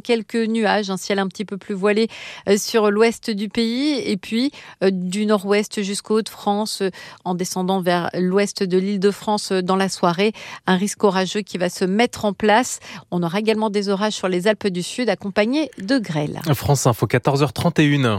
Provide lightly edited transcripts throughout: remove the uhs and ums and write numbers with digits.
quelques nuages, un ciel un petit peu plus voilé sur l'ouest du pays et puis du nord-ouest jusqu'aux Hauts-de-France en descendant vers l'ouest de l'Île-de-France dans la soirée. Un risque orageux qui va se mettre en place. On aura également des orages sur les Alpes du Sud accompagnés de grêle. France Info, 14h31.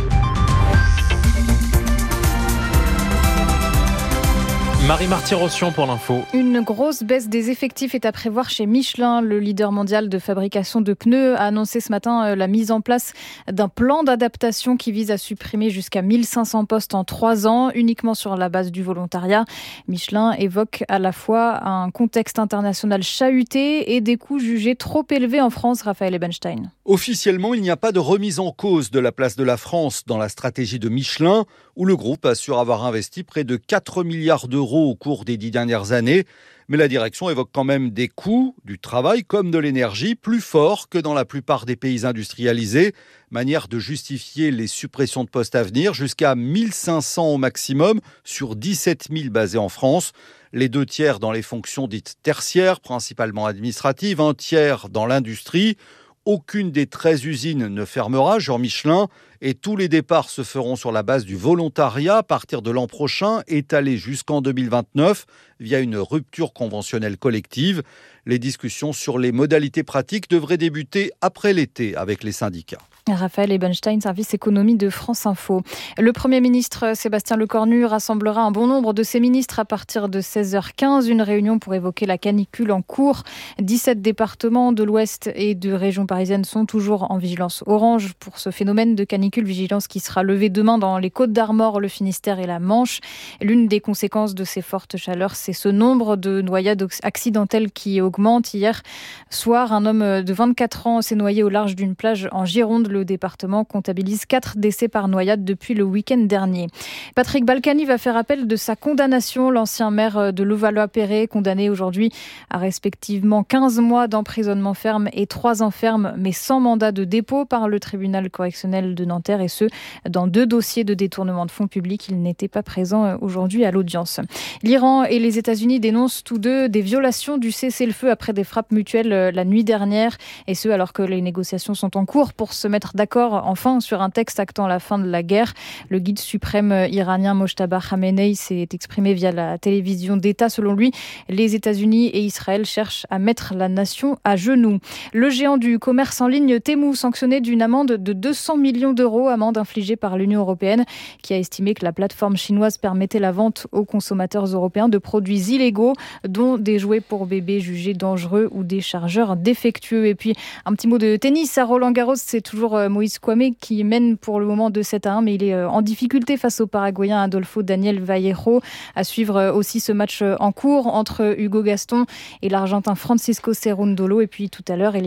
Marie Marty-Rossian pour l'info. Une grosse baisse des effectifs est à prévoir chez Michelin. Le leader mondial de fabrication de pneus a annoncé ce matin la mise en place d'un plan d'adaptation qui vise à supprimer jusqu'à 1500 postes en 3 ans, uniquement sur la base du volontariat. Michelin évoque à la fois un contexte international chahuté et des coûts jugés trop élevés en France. Raphaël Ebenstein. Officiellement, il n'y a pas de remise en cause de la place de la France dans la stratégie de Michelin, où le groupe assure avoir investi près de 4 milliards d'euros au cours des 10 dernières années. Mais la direction évoque quand même des coûts du travail comme de l'énergie plus forts que dans la plupart des pays industrialisés. Manière de justifier les suppressions de postes à venir, jusqu'à 1500 au maximum sur 17 000 basés en France. Les 2 tiers dans les fonctions dites tertiaires, principalement administratives, 1 tiers dans l'industrie. Aucune des 13 usines ne fermera, Jean Michelin, et tous les départs se feront sur la base du volontariat à partir de l'an prochain, étalé jusqu'en 2029 via une rupture conventionnelle collective. Les discussions sur les modalités pratiques devraient débuter après l'été avec les syndicats. Raphaël Ebenstein, service économie de France Info. Le Premier ministre Sébastien Lecornu rassemblera un bon nombre de ses ministres à partir de 16h15. Une réunion pour évoquer la canicule en cours. 17 départements de l'Ouest et de région parisienne sont toujours en vigilance orange pour ce phénomène de canicule. Vigilance qui sera levée demain dans les Côtes-d'Armor, le Finistère et la Manche. L'une des conséquences de ces fortes chaleurs, c'est ce nombre de noyades accidentelles qui augmente. Hier soir, un homme de 24 ans s'est noyé au large d'une plage en Gironde. Le département comptabilise 4 décès par noyade depuis le week-end dernier. Patrick Balkany va faire appel de sa condamnation. L'ancien maire de Levallois-Perret, condamné aujourd'hui à respectivement 15 mois d'emprisonnement ferme et 3 ans ferme, mais sans mandat de dépôt par le tribunal correctionnel de Nanterre, et ce, dans 2 dossiers de détournement de fonds publics. Il n'était pas présent aujourd'hui à l'audience. L'Iran et les États-Unis dénoncent tous deux des violations du cessez-le-feu après des frappes mutuelles la nuit dernière, et ce alors que les négociations sont en cours pour se mettre d'accord enfin sur un texte actant la fin de la guerre. Le guide suprême iranien Mojtaba Khamenei s'est exprimé via la télévision d'État. Selon lui, les États-Unis et Israël cherchent à mettre la nation à genoux. Le géant du commerce en ligne Temu sanctionné d'une amende de 200 millions d'euros, amende infligée par l'Union européenne qui a estimé que la plateforme chinoise permettait la vente aux consommateurs européens de produits illégaux, dont des jouets pour bébés jugés dangereux ou des chargeurs défectueux. Et puis un petit mot de tennis à Roland-Garros, c'est toujours Moïse Kouamé qui mène pour le moment 2-7-1, mais il est en difficulté face au Paraguayen Adolfo Daniel Vallejo. À suivre aussi ce match en cours entre Hugo Gaston et l'Argentin Francisco Cerundolo. Et puis tout à l'heure,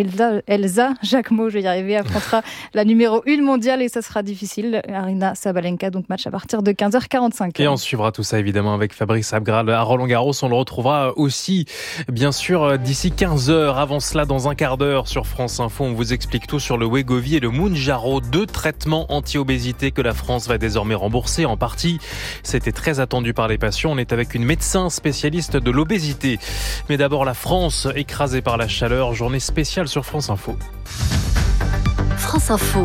Elsa Jacquemot, je vais y arriver, affrontera la numéro 1 mondiale et ça sera difficile. Aryna Sabalenka, donc match à partir de 15h45. Et on suivra tout ça évidemment avec Fabrice Abgral à Roland-Garros. On le retrouvera aussi, bien sûr, d'ici 15h. Avant cela, dans un quart d'heure sur France Info, on vous explique tout sur le Wegovy et le Mounjaro, 2 traitements anti-obésité que la France va désormais rembourser en partie. C'était très attendu par les patients. On est avec une médecin spécialiste de l'obésité. Mais d'abord, la France écrasée par la chaleur. Journée spéciale sur France Info. France Info.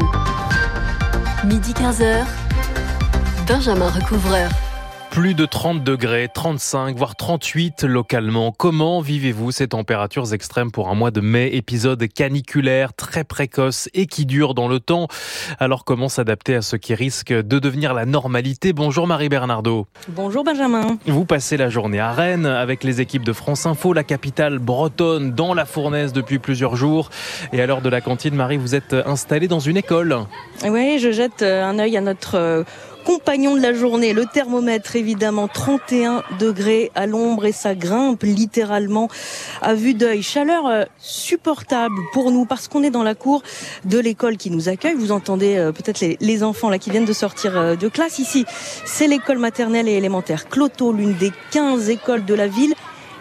Midi 15h. Benjamin Recouvreur. Plus de 30 degrés, 35, voire 38 localement. Comment vivez-vous ces températures extrêmes pour un mois de mai? Épisode caniculaire très précoce et qui dure dans le temps. Alors comment s'adapter à ce qui risque de devenir la normalité? Bonjour Marie Bernardo. Bonjour Benjamin. Vous passez la journée à Rennes avec les équipes de France Info, la capitale bretonne, dans la fournaise depuis plusieurs jours. Et à l'heure de la cantine, Marie, vous êtes installée dans une école. Oui, je jette un œil à notre compagnon de la journée, le thermomètre évidemment, 31 degrés à l'ombre et ça grimpe littéralement à vue d'œil. Chaleur supportable pour nous parce qu'on est dans la cour de l'école qui nous accueille. Vous entendez peut-être les enfants là qui viennent de sortir de classe. Ici, c'est l'école maternelle et élémentaire Cloto, l'une des 15 écoles de la ville.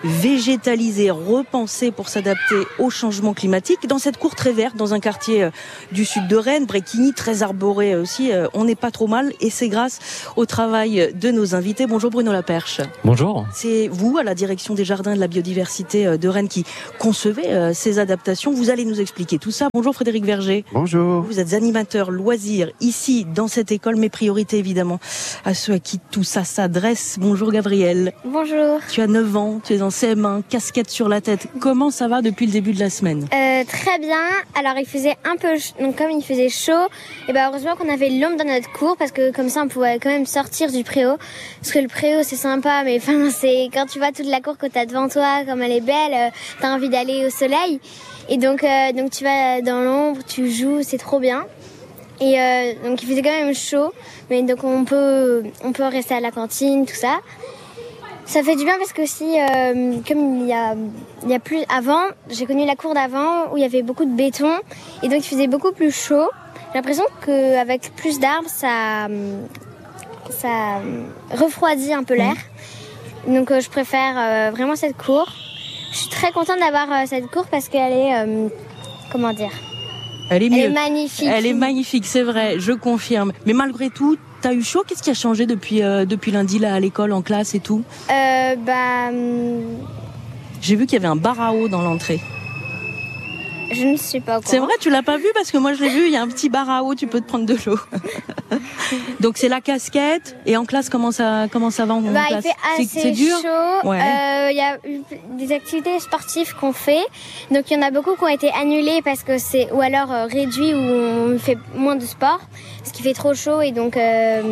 végétalisée, repensée pour s'adapter au changement climatique. Dans cette cour très verte, dans un quartier du sud de Rennes, Bréquigny, très arboré aussi, on n'est pas trop mal et c'est grâce au travail de nos invités. Bonjour Bruno Laperche. Bonjour. C'est vous, à la direction des jardins et de la biodiversité de Rennes, qui concevez ces adaptations. Vous allez nous expliquer tout ça. Bonjour Frédéric Verger. Bonjour. Vous êtes animateur loisirs ici dans cette école, mais priorité évidemment à ceux à qui tout ça s'adresse. Bonjour Gabriel. Bonjour. Tu as 9 ans, tu es en CM1, casquette sur la tête. Comment ça va depuis le début de la semaine ? Très bien. Alors il faisait un peu donc comme il faisait chaud, et heureusement qu'on avait l'ombre dans notre cour parce que comme ça on pouvait quand même sortir du préau. Parce que le préau c'est sympa, mais c'est quand tu vois toute la cour que t'as devant toi, comme elle est belle, t'as envie d'aller au soleil. Et donc tu vas dans l'ombre, tu joues, c'est trop bien. Et donc il faisait quand même chaud, mais donc on peut rester à la cantine, tout ça. Ça fait du bien parce que aussi, comme il y a plus avant, j'ai connu la cour d'avant où il y avait beaucoup de béton et donc il faisait beaucoup plus chaud. J'ai l'impression qu'avec plus d'arbres, ça refroidit un peu l'air. Donc je préfère vraiment cette cour. Je suis très contente d'avoir cette cour parce qu'elle est, Elle est magnifique. Elle est magnifique, c'est vrai, je confirme. Mais malgré tout, t'as eu chaud ? Qu'est-ce qui a changé depuis lundi là à l'école, en classe et tout ? J'ai vu qu'il y avait un bar à eau dans l'entrée. Je ne suis pas au courant. C'est vrai, tu l'as pas vu parce que moi je l'ai vu, il y a un petit bar à eau, tu peux te prendre de l'eau. Donc c'est la casquette. Et en classe, comment ça va en classe ? Il fait assez dur. chaud. Ouais. Il y a eu des activités sportives qu'on fait. Donc il y en a beaucoup qui ont été annulées parce que ou alors réduits, où on fait moins de sport parce qu'il fait trop chaud et donc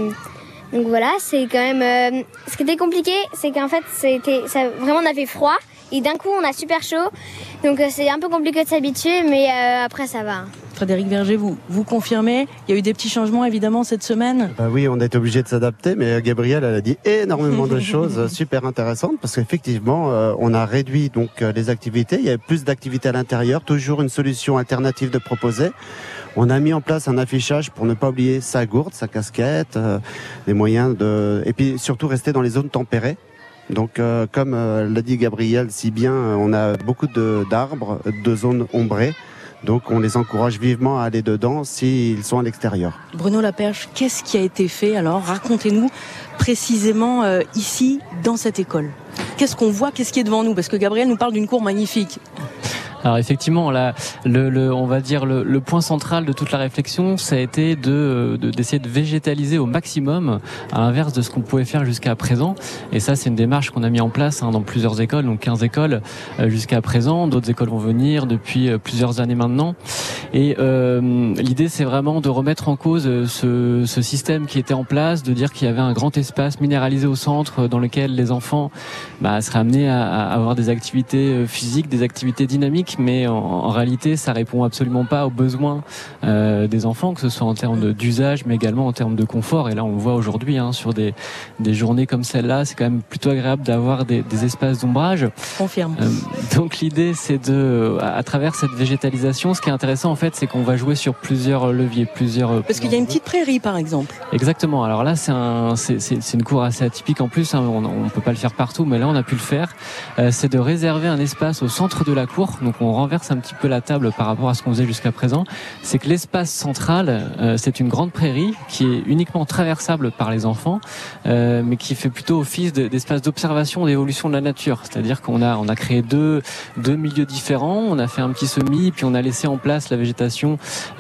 voilà, c'est quand même. Ce qui était compliqué, c'est qu'en fait vraiment on avait froid. Et d'un coup, on a super chaud. Donc, c'est un peu compliqué de s'habituer, mais après, ça va. Frédéric Verger, vous confirmez ? Il y a eu des petits changements, évidemment, cette semaine ? Oui, on a été obligé de s'adapter, mais Gabrielle, elle a dit énormément de choses super intéressantes, parce qu'effectivement, on a réduit donc les activités. Il y avait plus d'activités à l'intérieur, toujours une solution alternative de proposer. On a mis en place un affichage pour ne pas oublier sa gourde, sa casquette, les moyens et puis surtout rester dans les zones tempérées. Donc, comme l'a dit Gabriel si bien, on a beaucoup d'arbres, de zones ombrées. Donc, on les encourage vivement à aller dedans s'ils sont à l'extérieur. Bruno Laperche, qu'est-ce qui a été fait alors ? Racontez-nous précisément ici, dans cette école. Qu'est-ce qu'on voit ? Qu'est-ce qui est devant nous ? Parce que Gabriel nous parle d'une cour magnifique. Alors effectivement, là, on va dire le point central de toute la réflexion, ça a été d'essayer de végétaliser au maximum, à l'inverse de ce qu'on pouvait faire jusqu'à présent. Et ça, c'est une démarche qu'on a mis en place dans plusieurs écoles, donc 15 écoles jusqu'à présent. D'autres écoles vont venir depuis plusieurs années maintenant. Et l'idée, c'est vraiment de remettre en cause ce système qui était en place, de dire qu'il y avait un grand espace minéralisé au centre dans lequel les enfants seraient amenés à avoir des activités physiques, des activités dynamiques. Mais en réalité, ça répond absolument pas aux besoins des enfants, que ce soit en termes d'usage, mais également en termes de confort. Et là, on le voit aujourd'hui sur des journées comme celle-là, c'est quand même plutôt agréable d'avoir des espaces d'ombrage. Confirme. Donc l'idée, c'est à travers cette végétalisation, ce qui est intéressant en fait, c'est qu'on va jouer sur plusieurs leviers, Parce qu'il y a une petite prairie, par exemple. Exactement. Alors là, c'est une cour assez atypique en plus. On peut pas le faire partout, mais là, on a pu le faire. C'est de réserver un espace au centre de la cour. Donc on renverse un petit peu la table par rapport à ce qu'on faisait jusqu'à présent. C'est que l'espace central, c'est une grande prairie qui est uniquement traversable par les enfants, mais qui fait plutôt office d'espace d'observation, d'évolution de la nature. C'est-à-dire qu'on a créé deux milieux différents. On a fait un petit semis, puis on a laissé en place la végétation.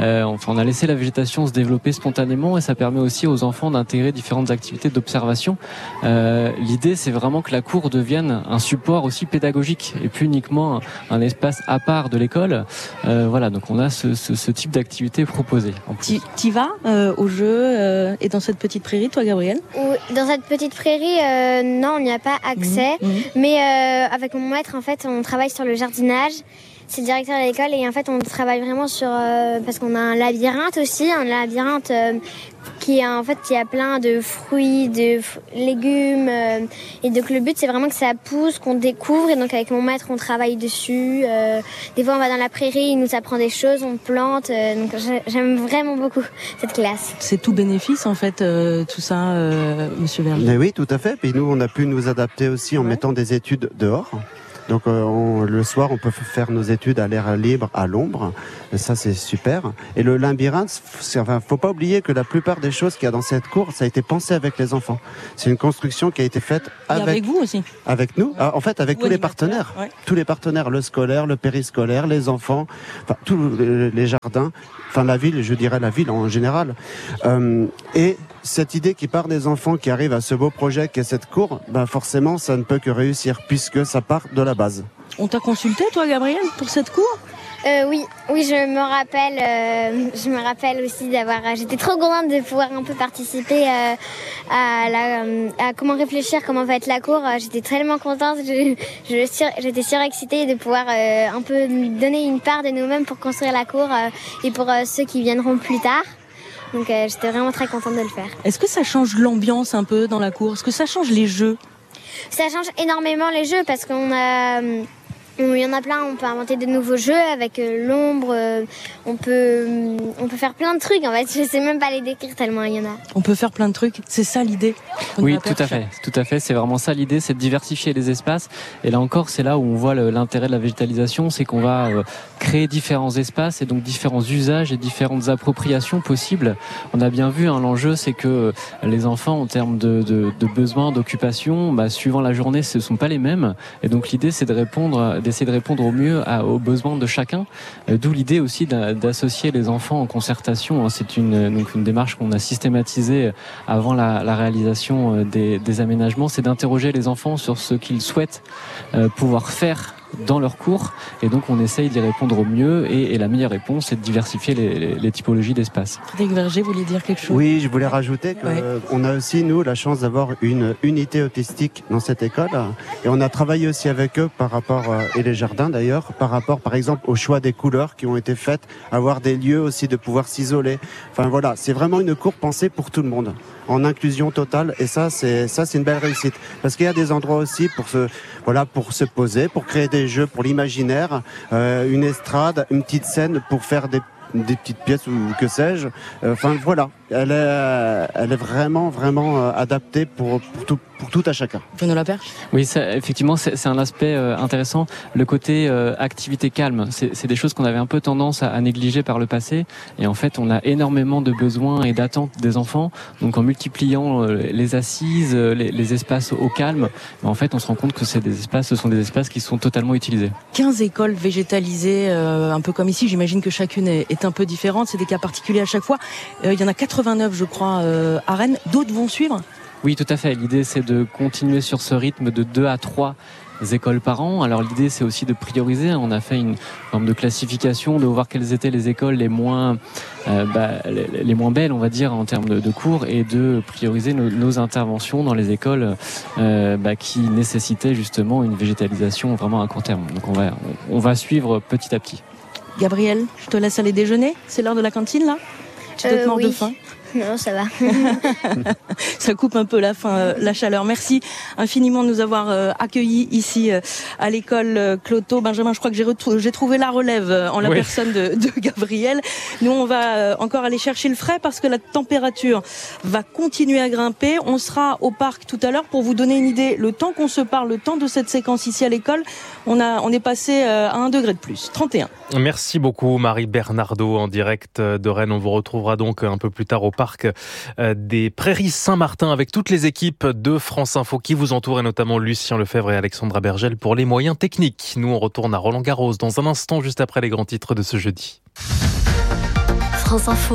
On a laissé la végétation se développer spontanément, et ça permet aussi aux enfants d'intégrer différentes activités d'observation. L'idée, c'est vraiment que la cour devienne un support aussi pédagogique et plus uniquement un espace à part de l'école. Voilà, donc on a ce type d'activité proposée. Tu vas au jeu et dans cette petite prairie, toi, Gabriel ? Dans cette petite prairie, non, on n'y a pas accès. Mais avec mon maître, en fait, on travaille sur le jardinage. C'est le directeur de l'école et en fait, on travaille vraiment sur parce qu'on a un labyrinthe aussi, qui il y a plein de fruits, de légumes et donc le but c'est vraiment que ça pousse, qu'on découvre, et donc avec mon maître on travaille dessus. Des fois on va dans la prairie, il nous apprend des choses, on plante, donc j'aime vraiment beaucoup cette classe. C'est tout bénéfice en fait tout ça, Monsieur Verger. Mais oui, tout à fait. Puis nous on a pu nous adapter aussi en mettant des études dehors. Donc le soir, on peut faire nos études à l'air libre, à l'ombre. Et ça, c'est super. Et le labyrinthe, faut pas oublier que la plupart des choses qu'il y a dans cette cour, ça a été pensé avec les enfants. C'est une construction qui a été faite avec vous aussi. Avec nous. En fait, avec tous les partenaires. Ouais. Tous les partenaires, le scolaire, le périscolaire, les enfants, tous les jardins, la ville, je dirais la ville en général. Et cette idée qui part des enfants qui arrivent à ce beau projet qu'est cette cour, forcément, ça ne peut que réussir puisque ça part de la base. On t'a consulté, toi, Gabriel, pour cette cour ? Oui, je me rappelle aussi j'étais trop contente de pouvoir un peu participer à comment réfléchir, comment va être la cour. J'étais tellement contente, j'étais surexcitée de pouvoir un peu donner une part de nous-mêmes pour construire la cour et pour ceux qui viendront plus tard. Donc j'étais vraiment très contente de le faire. Est-ce que ça change l'ambiance un peu dans la cour ? Est-ce que ça change les jeux ? Ça change énormément les jeux parce il y en a plein, on peut inventer de nouveaux jeux avec l'ombre, on peut faire plein de trucs en fait, je sais même pas les décrire tellement il y en a. On peut faire plein de trucs, c'est ça l'idée. Oui, tout à fait, c'est vraiment ça l'idée, c'est de diversifier les espaces. Et là encore, c'est là où on voit l'intérêt de la végétalisation, c'est qu'on va créer différents espaces et donc différents usages et différentes appropriations possibles. On a bien vu, l'enjeu, c'est que les enfants, en termes de besoins, d'occupation, suivant la journée, ce sont pas les mêmes. Et donc l'idée, c'est d'essayer de répondre au mieux aux besoins de chacun. D'où l'idée aussi d'associer les enfants en concertation. C'est une démarche qu'on a systématisée avant la réalisation des aménagements. C'est d'interroger les enfants sur ce qu'ils souhaitent pouvoir faire dans leur cours, et donc on essaye d'y répondre au mieux, et la meilleure réponse, c'est de diversifier les typologies d'espace. Frédéric Verger, vous voulez dire quelque chose ? Oui, je voulais rajouter qu'on a aussi, nous, la chance d'avoir une unité autistique dans cette école, et on a travaillé aussi avec eux par rapport, et les jardins d'ailleurs, par rapport par exemple au choix des couleurs qui ont été faites, avoir des lieux aussi de pouvoir s'isoler. Voilà, c'est vraiment une cour pensée pour tout le monde, en inclusion totale, et ça c'est une belle réussite, parce qu'il y a des endroits aussi pour se poser, pour créer des jeux pour l'imaginaire, une estrade, une petite scène pour faire des petites pièces ou que sais-je. Elle est vraiment adaptée pour tout à chacun. Bruno Laperche ? Oui, effectivement, c'est un aspect intéressant. Le côté activité calme, c'est des choses qu'on avait un peu tendance à négliger par le passé. Et en fait, on a énormément de besoins et d'attentes des enfants. Donc, en multipliant les assises, les espaces au calme, en fait, on se rend compte que ce sont des espaces qui sont totalement utilisés. 15 écoles végétalisées, un peu comme ici. J'imagine que chacune est un peu différente. C'est des cas particuliers à chaque fois. Il y en a 89, je crois, à Rennes. D'autres vont suivre ? Oui, tout à fait. L'idée, c'est de continuer sur ce rythme de 2 à 3 écoles par an. Alors l'idée, c'est aussi de prioriser. On a fait une forme de classification, de voir quelles étaient les écoles les moins belles, on va dire, en termes de cours, et de prioriser nos interventions dans les écoles qui nécessitaient justement une végétalisation vraiment à court terme. Donc on va suivre petit à petit. Gabriel, je te laisse aller déjeuner. C'est l'heure de la cantine, là ? Tu dois te mordre de faim ? Non, ça va. Ça coupe un peu la chaleur. Merci infiniment de nous avoir accueillis ici à l'école Cloto. Benjamin, je crois que j'ai trouvé la relève en la personne de Gabriel. Nous, on va encore aller chercher le frais parce que la température va continuer à grimper. On sera au parc tout à l'heure pour vous donner une idée. Le temps qu'on se parle, le temps de cette séquence ici à l'école, on est passé à 1 degré de plus, 31. Merci beaucoup Marie Bernardo en direct de Rennes. On vous retrouvera donc un peu plus tard au parc des Prairies Saint-Martin avec toutes les équipes de France Info qui vous entourent, et notamment Lucien Lefebvre et Alexandra Bergel pour les moyens techniques. Nous, on retourne à Roland-Garros dans un instant, juste après les grands titres de ce jeudi. France Info,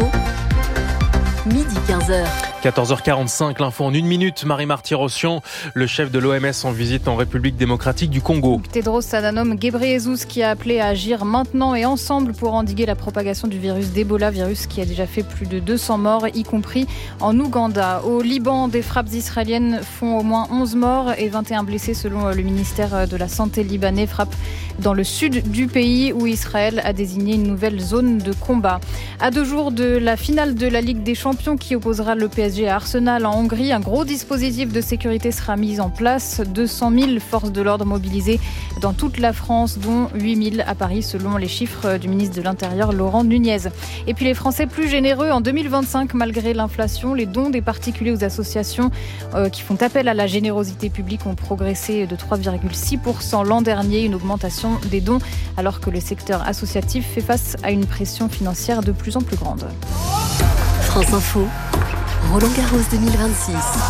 midi 15h. 14h45, l'info en 1 minute. Marie-Marty Rossian, le chef de l'OMS en visite en République démocratique du Congo. Tedros Adhanom Ghebreyesus qui a appelé à agir maintenant et ensemble pour endiguer la propagation du virus d'Ebola, virus qui a déjà fait plus de 200 morts, y compris en Ouganda. Au Liban, des frappes israéliennes font au moins 11 morts et 21 blessés selon le ministère de la Santé libanais. Frappe dans le sud du pays où Israël a désigné une nouvelle zone de combat. À 2 jours de la finale de la Ligue des Champions qui opposera le PSG PSG à Arsenal en Hongrie. Un gros dispositif de sécurité sera mis en place. 200 000 forces de l'ordre mobilisées dans toute la France, dont 8 000 à Paris, selon les chiffres du ministre de l'Intérieur, Laurent Nunez. Et puis les Français plus généreux en 2025, malgré l'inflation. Les dons des particuliers aux associations qui font appel à la générosité publique ont progressé de 3,6% l'an dernier. Une augmentation des dons, alors que le secteur associatif fait face à une pression financière de plus en plus grande. France Info, Roland Garros 2026.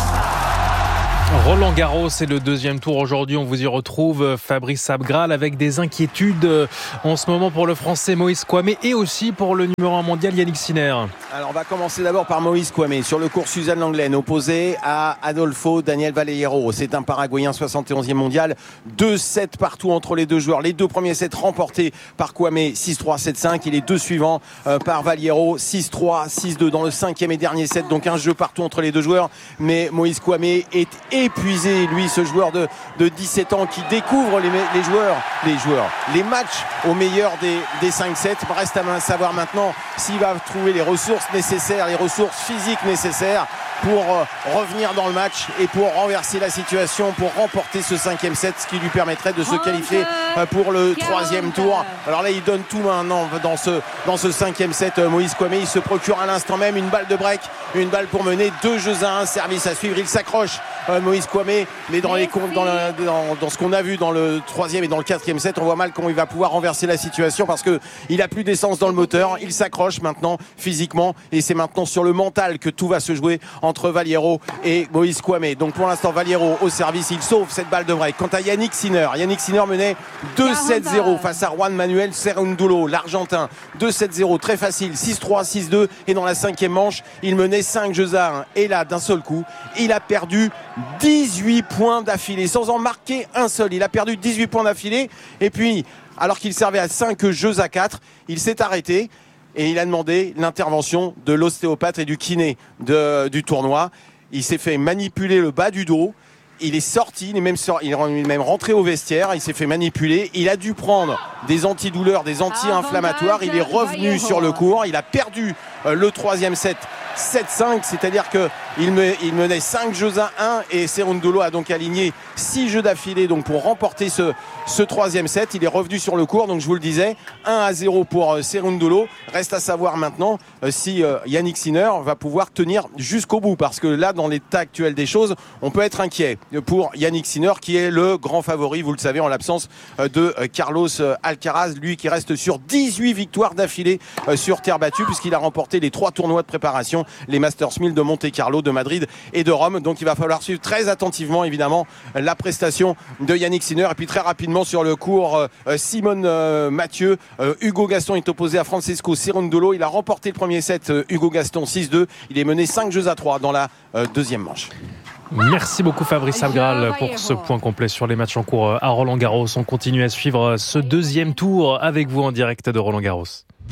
Roland Garros, c'est le deuxième tour aujourd'hui. On vous y retrouve, Fabrice Abgral, avec des inquiétudes en ce moment pour le Français Moïse Kouamé et aussi pour le numéro 1 mondial Yannick Sinner. Alors on va commencer d'abord par Moïse Kouamé sur le court Suzanne Lenglen, opposé à Adolfo Daniel Vallejo. C'est un Paraguayen 71e mondial. 2-7 partout entre les deux joueurs. Les deux premiers sets remportés par Kouamé, 6-3, 7-5. Et les deux suivants par Vallejo, 6-3, 6-2 dans le cinquième et dernier set. Donc un jeu partout entre les deux joueurs. Mais Moïse Kouamé est épuisé, lui, ce joueur de 17 ans qui découvre les matchs au meilleur des 5 sets. Reste à savoir maintenant s'il va trouver les ressources nécessaires, les ressources physiques nécessaires pour revenir dans le match et pour renverser la situation, pour remporter ce 5e set, ce qui lui permettrait de se qualifier pour le 3e tour. Alors là, il donne tout maintenant dans ce 5e set. Moïse Kouamé, il se procure à l'instant même une balle de break, une balle pour mener 2-1, service à suivre. Il s'accroche, Moïse Kouamé, mais dans ce qu'on a vu dans le 3e et dans le 4e set, on voit mal comment il va pouvoir renverser la situation parce qu'il a plus d'essence dans le moteur. Il s'accroche maintenant physiquement et c'est maintenant sur le mental que tout va se jouer entre Vallejo et Moïse Kouamé. Donc pour l'instant, Vallejo au service, il sauve cette balle de break. Quant à Yannick Sinner menait 2-7-0 face à Juan Manuel Cerúndolo, l'Argentin. 2-7-0, très facile, 6-3, 6-2 et dans la 5e manche, il menait 5-1. Et là, d'un seul coup, il a perdu 18 points d'affilée sans en marquer un seul. Il a perdu 18 points d'affilée et puis, alors qu'il servait à 5-4, il s'est arrêté. Et il a demandé l'intervention de l'ostéopathe et du kiné du tournoi. Il s'est fait manipuler le bas du dos. Il est sorti, il est même rentré au vestiaire. Il s'est fait manipuler. Il a dû prendre des antidouleurs, des anti-inflammatoires. Il est revenu sur le court. Il a perdu le 3e set 7-5, c'est-à-dire qu'il menait 5-1 et Cerúndolo a donc aligné 6 jeux d'affilée donc pour remporter ce 3e set. Il est revenu sur le court, donc je vous le disais, 1-0 pour Cerúndolo. Reste à savoir maintenant si Yannick Sinner va pouvoir tenir jusqu'au bout, parce que là, dans l'état actuel des choses, on peut être inquiet pour Yannick Sinner, qui est le grand favori, vous le savez, en l'absence de Carlos Alcaraz, lui qui reste sur 18 victoires d'affilée sur terre battue, puisqu'il a remporté les 3 tournois de préparation, les Masters 1000 de Monte-Carlo, de Madrid et de Rome. Donc il va falloir suivre très attentivement évidemment la prestation de Yannick Sinner. Et puis très rapidement sur le court, Simone Mathieu, Hugo Gaston est opposé à Francesco Cerúndolo. Il a remporté le premier set, Hugo Gaston 6-2. Il est mené 5-3 dans la deuxième manche. Merci beaucoup Fabrice Abgral pour ce point complet sur les matchs en cours à Roland Garros. On continue à suivre ce deuxième tour avec vous en direct de Roland Garros.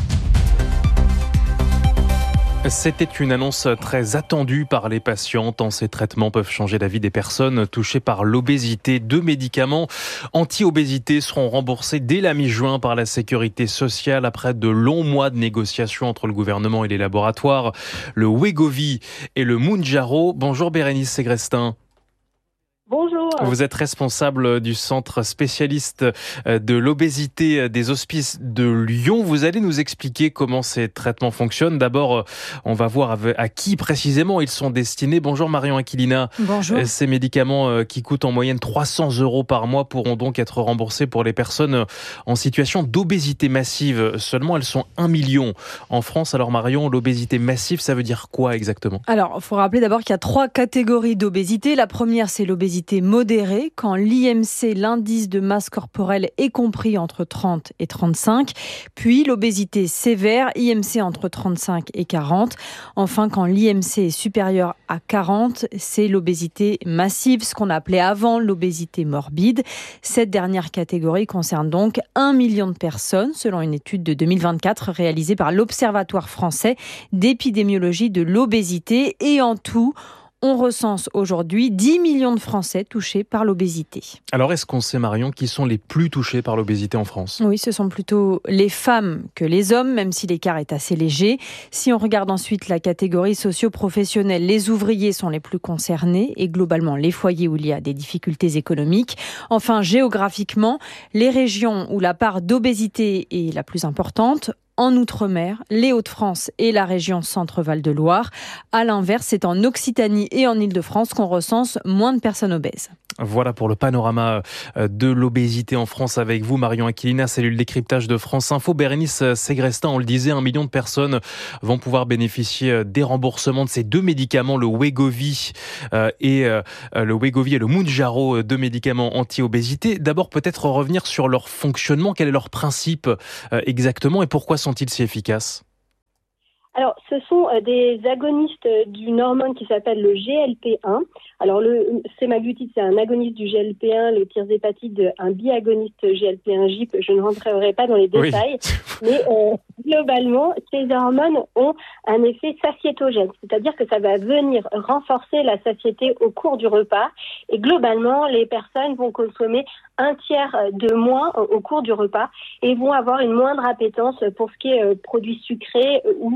C'était une annonce très attendue par les patients, tant ces traitements peuvent changer la vie des personnes touchées par l'obésité. 2 médicaments anti-obésité seront remboursés dès la mi-juin par la Sécurité sociale après de longs mois de négociations entre le gouvernement et les laboratoires, le Wegovy et le Mounjaro. Bonjour Bérénice Ségrestin. Bonjour. Vous êtes responsable du centre spécialiste de l'obésité des Hospices de Lyon. Vous allez nous expliquer comment ces traitements fonctionnent. D'abord, on va voir à qui précisément ils sont destinés. Bonjour Marion Aquilina. Bonjour. Ces médicaments qui coûtent en moyenne 300 € par mois pourront donc être remboursés pour les personnes en situation d'obésité massive. Seulement, elles sont 1 million en France. Alors Marion, l'obésité massive, ça veut dire quoi exactement ? Alors, il faut rappeler d'abord qu'il y a 3 catégories d'obésité. La première, c'est l'obésité modérée, quand l'IMC, l'indice de masse corporelle, est compris entre 30 et 35. Puis l'obésité sévère, IMC entre 35 et 40. Enfin, quand l'IMC est supérieur à 40, c'est l'obésité massive, ce qu'on appelait avant l'obésité morbide. Cette dernière catégorie concerne donc 1 million de personnes, selon une étude de 2024 réalisée par l'Observatoire français d'épidémiologie de l'obésité. Et en tout, On recense aujourd'hui 10 millions de Français touchés par l'obésité. Alors, est-ce qu'on sait, Marion, qui sont les plus touchés par l'obésité en France ? Oui, ce sont plutôt les femmes que les hommes, même si l'écart est assez léger. Si on regarde ensuite la catégorie socio-professionnelle, les ouvriers sont les plus concernés et globalement les foyers où il y a des difficultés économiques. Enfin, géographiquement, les régions où la part d'obésité est la plus importante, en Outre-mer, les Hauts-de-France et la région Centre-Val de Loire. À l'inverse, c'est en Occitanie et en Île-de-France qu'on recense moins de personnes obèses. Voilà pour le panorama de l'obésité en France avec vous, Marion Aquilina, cellule décryptage de France Info. Bérénice Segrestin, on le disait, 1 million de personnes vont pouvoir bénéficier des remboursements de ces 2 médicaments, le Wegovy et le Mounjaro, 2 médicaments anti-obésité. D'abord, peut-être revenir sur leur fonctionnement. Quel est leur principe exactement et pourquoi sont-ils si efficaces ? Alors, ce sont des agonistes d'une hormone qui s'appelle le GLP-1. Alors, le semaglutide, c'est un agoniste du GLP-1, le tirzépatide, un biagoniste GLP-1-GIP. Je ne rentrerai pas dans les détails, mais globalement, ces hormones ont un effet satiétogène, c'est-à-dire que ça va venir renforcer la satiété au cours du repas. Et globalement, les personnes vont consommer 1/3 de moins au cours du repas et vont avoir une moindre appétence pour ce qui est produits sucrés ou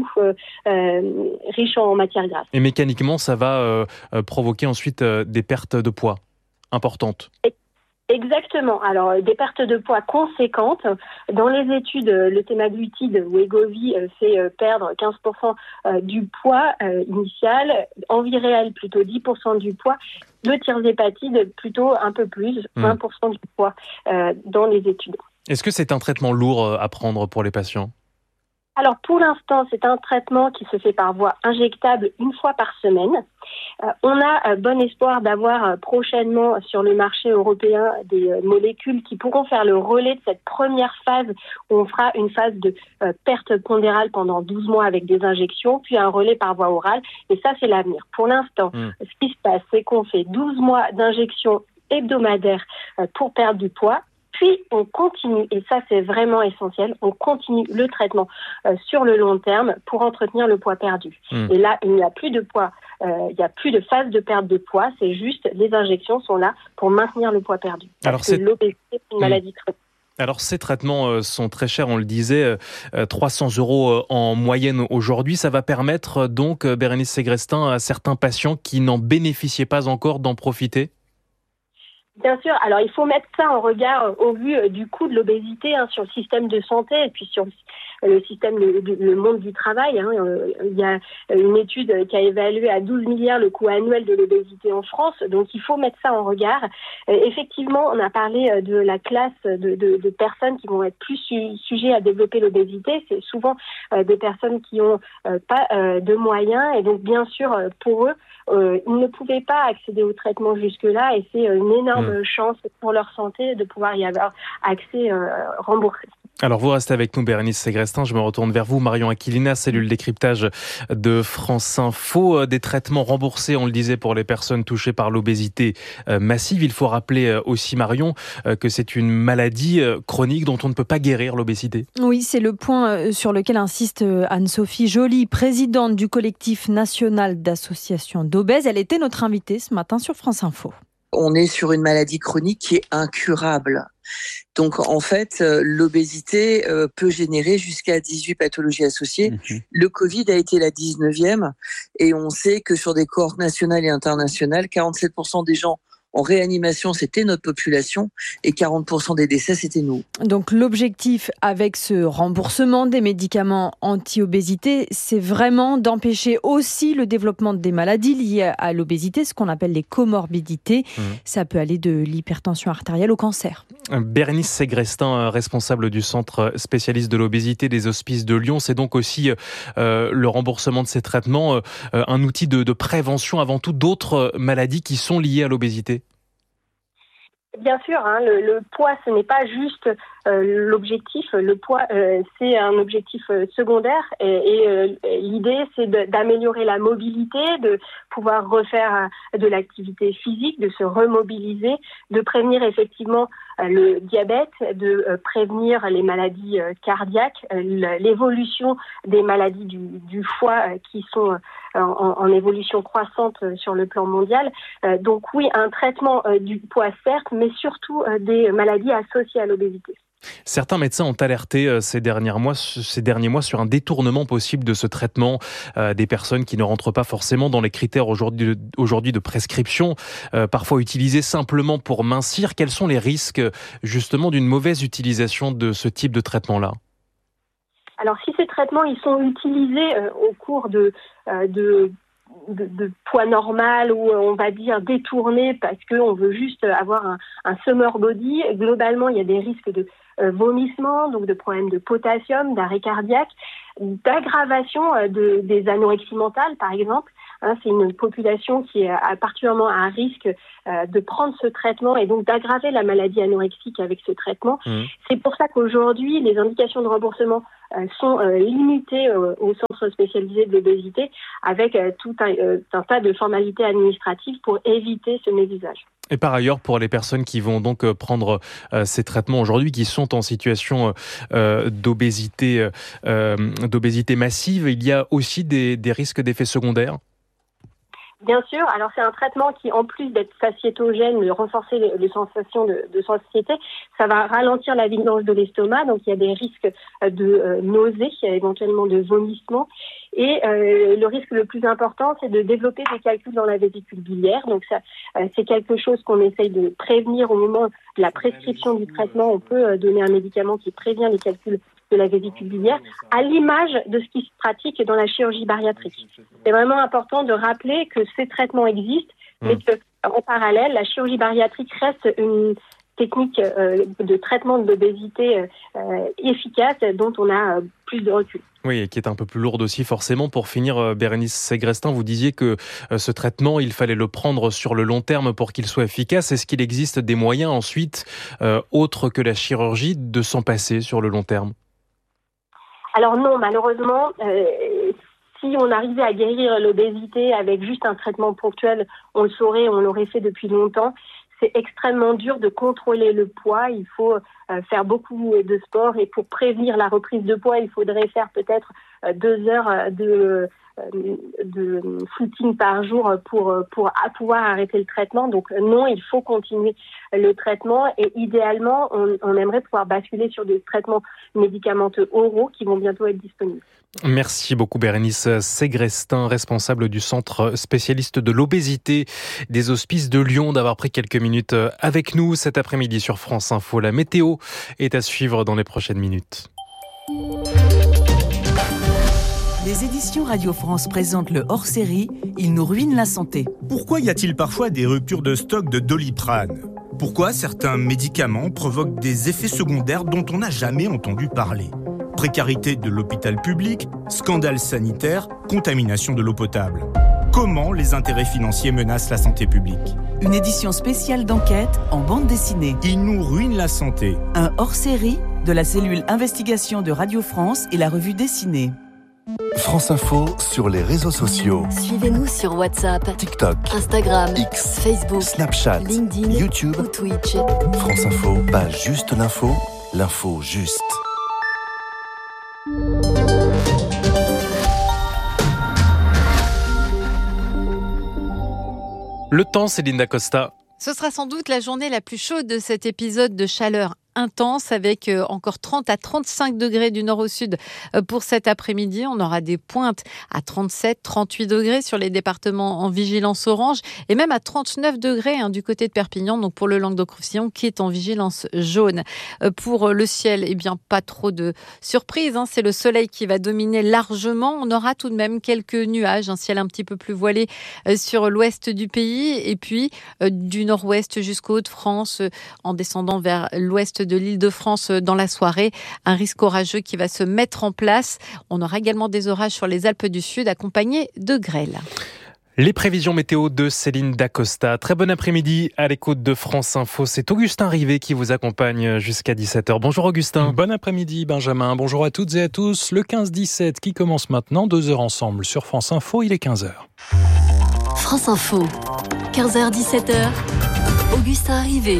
riches en matières grasses. Et mécaniquement, ça va provoquer ensuite des pertes de poids importantes. Exactement. Alors, des pertes de poids conséquentes. Dans les études, le semaglutide Wegovy fait perdre 15% du poids initial. En vie réelle, plutôt 10% du poids. Le tirzépatide, plutôt un peu plus, 20% du poids dans les études. Est-ce que c'est un traitement lourd à prendre pour les patients ? Alors, pour l'instant, c'est un traitement qui se fait par voie injectable 1 fois par semaine. On a bon espoir d'avoir prochainement sur le marché européen des molécules qui pourront faire le relais de cette première phase où on fera une phase de perte pondérale pendant 12 mois avec des injections, puis un relais par voie orale. Et ça, c'est l'avenir. Pour l'instant, ce qui se passe, c'est qu'on fait 12 mois d'injections hebdomadaires pour perdre du poids. Puis, on continue, et ça c'est vraiment essentiel, on continue le traitement sur le long terme pour entretenir le poids perdu. Et là, il n'y a plus de poids, il n'y a plus de phase de perte de poids, c'est juste les injections sont là pour maintenir le poids perdu. Parce que l'obésité, c'est une maladie chronique. Alors ces traitements sont très chers, on le disait, 300 € en moyenne aujourd'hui. Ça va permettre donc, Bérénice Segrestin, à certains patients qui n'en bénéficiaient pas encore d'en profiter ? Bien sûr. Alors, il faut mettre ça en regard au vu du coût de l'obésité sur le système de santé et puis sur le système, le monde du travail. Il y a une étude qui a évalué à 12 milliards le coût annuel de l'obésité en France. Donc, il faut mettre ça en regard. Effectivement, on a parlé de la classe de personnes qui vont être plus sujets à développer l'obésité. C'est souvent des personnes qui ont pas de moyens. Et donc, bien sûr, pour eux, ils ne pouvaient pas accéder au traitement jusque-là. Et c'est une énorme chance pour leur santé de pouvoir y avoir accès remboursé. Alors vous restez avec nous, Bérénice Segrestin. Je me retourne vers vous, Marion Aquilina, cellule décryptage de France Info. Des traitements remboursés, on le disait, pour les personnes touchées par l'obésité massive. Il faut rappeler aussi, Marion, que c'est une maladie chronique dont on ne peut pas guérir, l'obésité. Oui, c'est le point sur lequel insiste Anne-Sophie Joly, présidente du collectif national d'associations d'obèses. Elle était notre invitée ce matin sur France Info. On est sur une maladie chronique qui est incurable. Donc en fait, l'obésité peut générer jusqu'à 18 pathologies associées. Le Covid a été la 19e et on sait que sur des cohortes nationales et internationales, 47% des gens en réanimation, c'était notre population et 40% des décès, c'était nous. Donc l'objectif avec ce remboursement des médicaments anti-obésité, c'est vraiment d'empêcher aussi le développement des maladies liées à l'obésité, ce qu'on appelle les comorbidités. Ça peut aller de l'hypertension artérielle au cancer. Bérénice Segrestin, responsable du centre spécialiste de l'obésité des Hospices de Lyon, c'est donc aussi le remboursement de ces traitements, un outil de prévention avant tout d'autres maladies qui sont liées à l'obésité. Bien sûr, le poids, ce n'est pas juste l'objectif, le poids, c'est un objectif secondaire et l'idée c'est d'améliorer la mobilité, de pouvoir refaire de l'activité physique, de se remobiliser, de prévenir effectivement le diabète, de prévenir les maladies cardiaques, l'évolution des maladies du foie qui sont en évolution croissante sur le plan mondial. Donc oui, un traitement du poids certes, mais surtout des maladies associées à l'obésité. Certains médecins ont alerté ces derniers mois sur un détournement possible de ce traitement des personnes qui ne rentrent pas forcément dans les critères aujourd'hui de prescription, parfois utilisés simplement pour mincir. Quels sont les risques justement d'une mauvaise utilisation de ce type de traitement-là ? Alors si ces traitements ils sont utilisés au cours de poids normal ou on va dire détourné parce qu'on veut juste avoir un summer body, globalement il y a des risques de vomissement, donc de problèmes de potassium, d'arrêt cardiaque, d'aggravation des anorexies mentales par exemple. C'est une population qui est particulièrement à risque de prendre ce traitement et donc d'aggraver la maladie anorexique avec ce traitement. C'est pour ça qu'aujourd'hui, les indications de remboursement sont limitées aux centres spécialisés de l'obésité avec tout un tas de formalités administratives pour éviter ce mésusage. Et par ailleurs, pour les personnes qui vont donc prendre ces traitements aujourd'hui, qui sont en situation d'obésité massive, il y a aussi des risques d'effets secondaires ? Bien sûr, alors c'est un traitement qui, en plus d'être satiétogène, de renforcer les sensations de satiété, ça va ralentir la vidange de l'estomac, donc il y a des risques de nausée, éventuellement de vomissement. Et le risque le plus important, c'est de développer des calculs dans la vésicule biliaire. Donc ça, c'est quelque chose qu'on essaye de prévenir au moment de la prescription du traitement. On peut donner un médicament qui prévient les calculs de la vésicule biliaire, à l'image de ce qui se pratique dans la chirurgie bariatrique. C'est vraiment important de rappeler que ces traitements existent, mais qu'en parallèle, la chirurgie bariatrique reste une technique de traitement de l'obésité efficace dont on a plus de recul. Oui, et qui est un peu plus lourde aussi forcément. Pour finir, Bérénice Segrestin, vous disiez que ce traitement, il fallait le prendre sur le long terme pour qu'il soit efficace. Est-ce qu'il existe des moyens ensuite, autres que la chirurgie, de s'en passer sur le long terme ? Alors non, malheureusement, si on arrivait à guérir l'obésité avec juste un traitement ponctuel, on le saurait, on l'aurait fait depuis longtemps. C'est extrêmement dur de contrôler le poids. Il faut faire beaucoup de sport et pour prévenir la reprise de poids, il faudrait faire peut-être 2 heures de footing par jour pour pouvoir arrêter le traitement. Donc non, il faut continuer le traitement et idéalement, on aimerait pouvoir basculer sur des traitements médicamenteux oraux qui vont bientôt être disponibles. Merci beaucoup Bérénice Segrestin, responsable du centre spécialiste de l'obésité des Hospices de Lyon, d'avoir pris quelques minutes avec nous cet après-midi sur France Info. La météo est à suivre dans les prochaines minutes. Les éditions Radio France présentent le hors-série « Il nous ruine la santé ». Pourquoi y a-t-il parfois des ruptures de stock de Doliprane ? Pourquoi certains médicaments provoquent des effets secondaires dont on n'a jamais entendu parler ? Précarité de l'hôpital public, scandale sanitaire, contamination de l'eau potable. Comment les intérêts financiers menacent la santé publique ? Une édition spéciale d'enquête en bande dessinée. Il nous ruine la santé. Un hors-série de la cellule investigation de Radio France et la revue dessinée. France Info sur les réseaux sociaux. Suivez-nous sur WhatsApp, TikTok, Instagram, X, Facebook, Snapchat, LinkedIn, YouTube ou Twitch. France Info, pas juste l'info, l'info juste. Le temps, Céline Dacosta. Ce sera sans doute la journée la plus chaude de cet épisode de chaleur intense avec encore 30 à 35 degrés du nord au sud pour cet après-midi. On aura des pointes à 37, 38 degrés sur les départements en vigilance orange et même à 39 degrés du côté de Perpignan, donc pour le Languedoc-Roussillon qui est en vigilance jaune. Pour le ciel, eh bien pas trop de surprises, c'est le soleil qui va dominer largement. On aura tout de même quelques nuages, un ciel un petit peu plus voilé sur l'ouest du pays et puis du nord-ouest jusqu'au Hauts-de-France en descendant vers l'ouest de l'Île-de-France dans la soirée. Un risque orageux qui va se mettre en place. On aura également des orages sur les Alpes du Sud accompagnés de grêle. Les prévisions météo de Céline Dacosta. Très bon après-midi à l'écoute de France Info. C'est Augustin Rivet qui vous accompagne jusqu'à 17h. Bonjour Augustin. Bon après-midi Benjamin. Bonjour à toutes et à tous. Le 15-17 qui commence maintenant. 2 heures ensemble sur France Info. Il est 15h. France Info. 15h-17h. Augustin Rivet.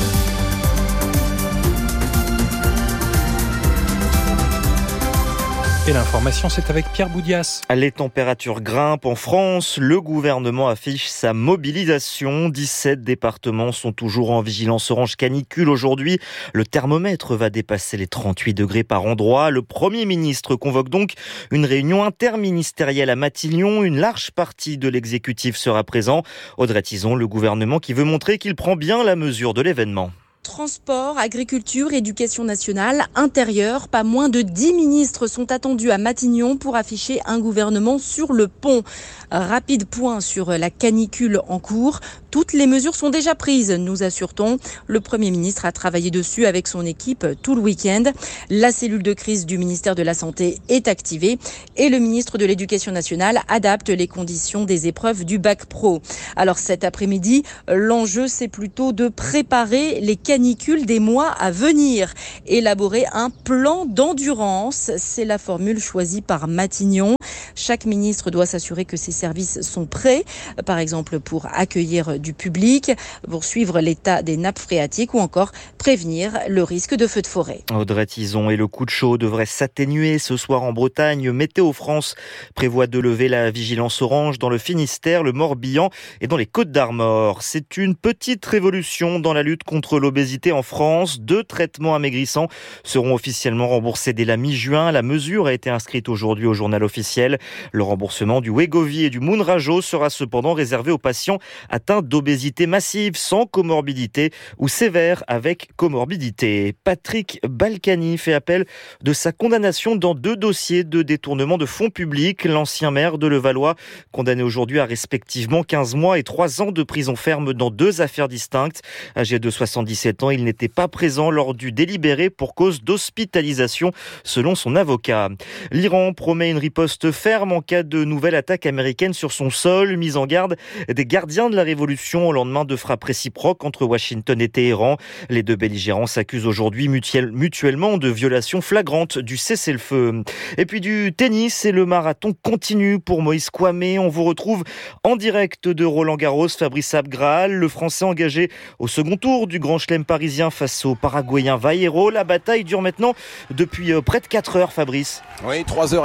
Et l'information, c'est avec Pierre Boudias. Les températures grimpent en France. Le gouvernement affiche sa mobilisation. 17 départements sont toujours en vigilance orange canicule aujourd'hui. Le thermomètre va dépasser les 38 degrés par endroit. Le Premier ministre convoque donc une réunion interministérielle à Matignon. Une large partie de l'exécutif sera présent. Audrey Tizon, le gouvernement qui veut montrer qu'il prend bien la mesure de l'événement. Transport, agriculture, éducation nationale, intérieur, pas moins de 10 ministres sont attendus à Matignon pour afficher un gouvernement sur le pont. Rapide point sur la canicule en cours. Toutes les mesures sont déjà prises, nous assure-t-on. Le Premier ministre a travaillé dessus avec son équipe tout le week-end. La cellule de crise du ministère de la Santé est activée et le ministre de l'Éducation nationale adapte les conditions des épreuves du bac pro. Alors cet après-midi, l'enjeu c'est plutôt de préparer les canicules des mois à venir. Élaborer un plan d'endurance, c'est la formule choisie par Matignon. Chaque ministre doit s'assurer que ses services sont prêts, par exemple pour accueillir du public, pour suivre l'état des nappes phréatiques ou encore prévenir le risque de feux de forêt. Audrey Tizon, et le coup de chaud devrait s'atténuer ce soir en Bretagne. Météo France prévoit de lever la vigilance orange dans le Finistère, le Morbihan et dans les Côtes-d'Armor. C'est une petite révolution dans la lutte contre l'obésité en France. 2 traitements amaigrissants seront officiellement remboursés dès la mi-juin. La mesure a été inscrite aujourd'hui au journal officiel. Le remboursement du Wegovy et du Mounjaro sera cependant réservé aux patients atteints d'obésité massive sans comorbidité ou sévère avec comorbidité. Patrick Balkany fait appel de sa condamnation dans 2 dossiers de détournement de fonds publics. L'ancien maire de Levallois, condamné aujourd'hui à respectivement 15 mois et 3 ans de prison ferme dans 2 affaires distinctes. Âgé de 77 ans, il n'était pas présent lors du délibéré pour cause d'hospitalisation, selon son avocat. L'Iran promet une riposte ferme en cas de nouvelle attaque américaine sur son sol. Mise en garde des gardiens de la révolution au lendemain de frappes réciproques entre Washington et Téhéran. Les 2 belligérants s'accusent aujourd'hui mutuellement de violations flagrantes du cessez-le-feu. Et puis du tennis, et le marathon continue pour Moïse Kouamé. On vous retrouve en direct de Roland-Garros. Fabrice Abgral, le Français engagé au second tour du Grand Chelem parisien face au Paraguayen Vallejo. La bataille dure maintenant depuis près de 4 heures, Fabrice. Oui,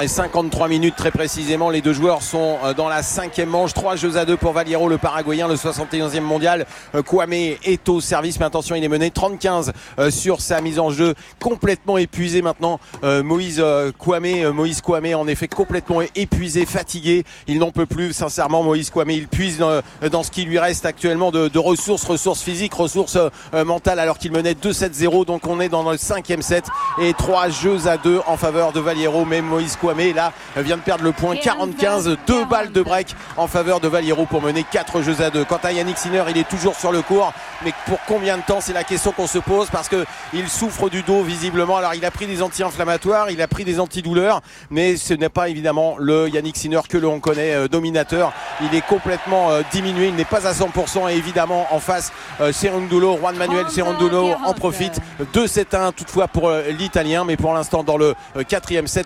3h53 très précisément. Les 2 joueurs sont dans la 5e manche. 3-2 pour Vallejo, le Paraguayen, le 71e mondial. Kouamé est au service, mais attention, il est mené 30-15 sur sa mise en jeu. Complètement épuisé maintenant. Moïse Kouamé, en effet, complètement épuisé, fatigué. Il n'en peut plus, sincèrement, Moïse Kouamé. Il puise dans ce qui lui reste actuellement de ressources physiques, ressources mentales, alors qu'il menait 2-7-0. Donc on est dans le 5e set et 3-2 en faveur de Vallejo. Mais Moïse Kouamé, là, vient de perdre le point. 40-15, 2 balles de break en faveur de Vallejo pour mener 4-2. Quant à Yannick Sinner, il est toujours sur le court, mais pour combien de temps, c'est la question qu'on se pose, parce que il souffre du dos visiblement. Alors il a pris des anti-inflammatoires, il a pris des antidouleurs, mais ce n'est pas évidemment le Yannick Sinner que l'on connaît, dominateur. Il est complètement diminué, il n'est pas à 100%, et évidemment en face Cerundolo, Juan Manuel Cerundolo en profite. 2-7-1 toutefois pour l'Italien, mais pour l'instant dans le 4e set,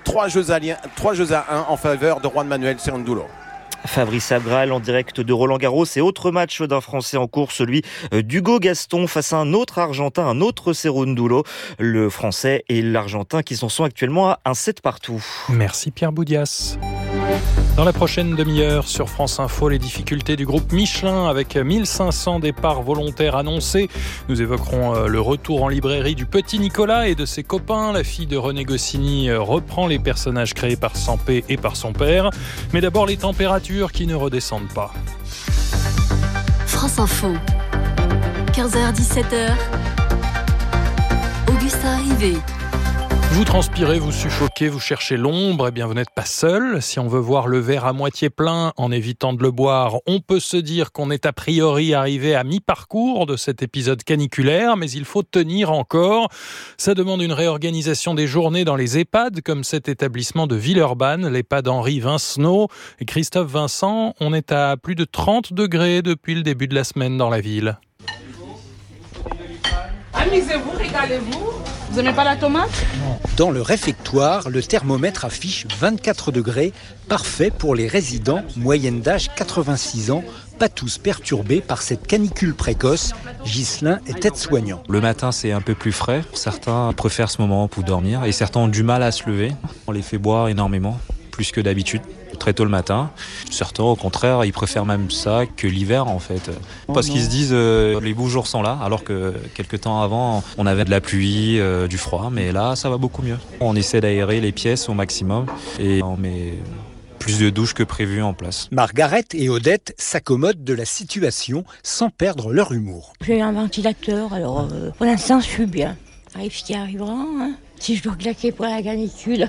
3-1 en faveur de Juan Manuel Cerundolo. Fabrice Abgral en direct de Roland-Garros, et autre match d'un Français en cours, celui d'Hugo Gaston face à un autre Argentin, un autre Cerundolo. Le Français et l'Argentin qui s'en sont actuellement à 1-7 partout. Merci Pierre Boudias. Dans la prochaine demi-heure sur France Info, les difficultés du groupe Michelin avec 1500 départs volontaires annoncés. Nous évoquerons le retour en librairie du petit Nicolas et de ses copains. La fille de René Goscinny reprend les personnages créés par Sampé et par son père. Mais d'abord les températures qui ne redescendent pas. France Info, 15h-17h, Augustin Rivet. Vous transpirez, vous suffoquez, vous cherchez l'ombre, eh bien vous n'êtes pas seul. Si on veut voir le verre à moitié plein en évitant de le boire, on peut se dire qu'on est a priori arrivé à mi-parcours de cet épisode caniculaire, mais il faut tenir encore. Ça demande une réorganisation des journées dans les EHPAD, comme cet établissement de Villeurbanne, l'EHPAD Henri Vincenot. Et Christophe Vincent, on est à plus de 30 degrés depuis le début de la semaine dans la ville. Amusez-vous, régalez-vous. Vous n'aimez pas la tomate ? Dans le réfectoire, le thermomètre affiche 24 degrés, parfait pour les résidents, moyenne d'âge 86 ans, pas tous perturbés par cette canicule précoce. Ghislain est aide-soignant. Le matin, c'est un peu plus frais. Certains préfèrent ce moment pour dormir et certains ont du mal à se lever. On les fait boire énormément, plus que d'habitude, très tôt le matin. Certains, au contraire, ils préfèrent même ça que l'hiver, en fait. Parce qu'ils se disent les beaux jours sont là, alors que quelques temps avant, on avait de la pluie, du froid, mais là, ça va beaucoup mieux. On essaie d'aérer les pièces au maximum et on met plus de douches que prévu en place. Margaret et Odette s'accommodent de la situation sans perdre leur humour. J'ai un ventilateur, alors pour l'instant, je suis bien. Arrive ce qui arrivera, hein. Si je dois claquer pour la canicule,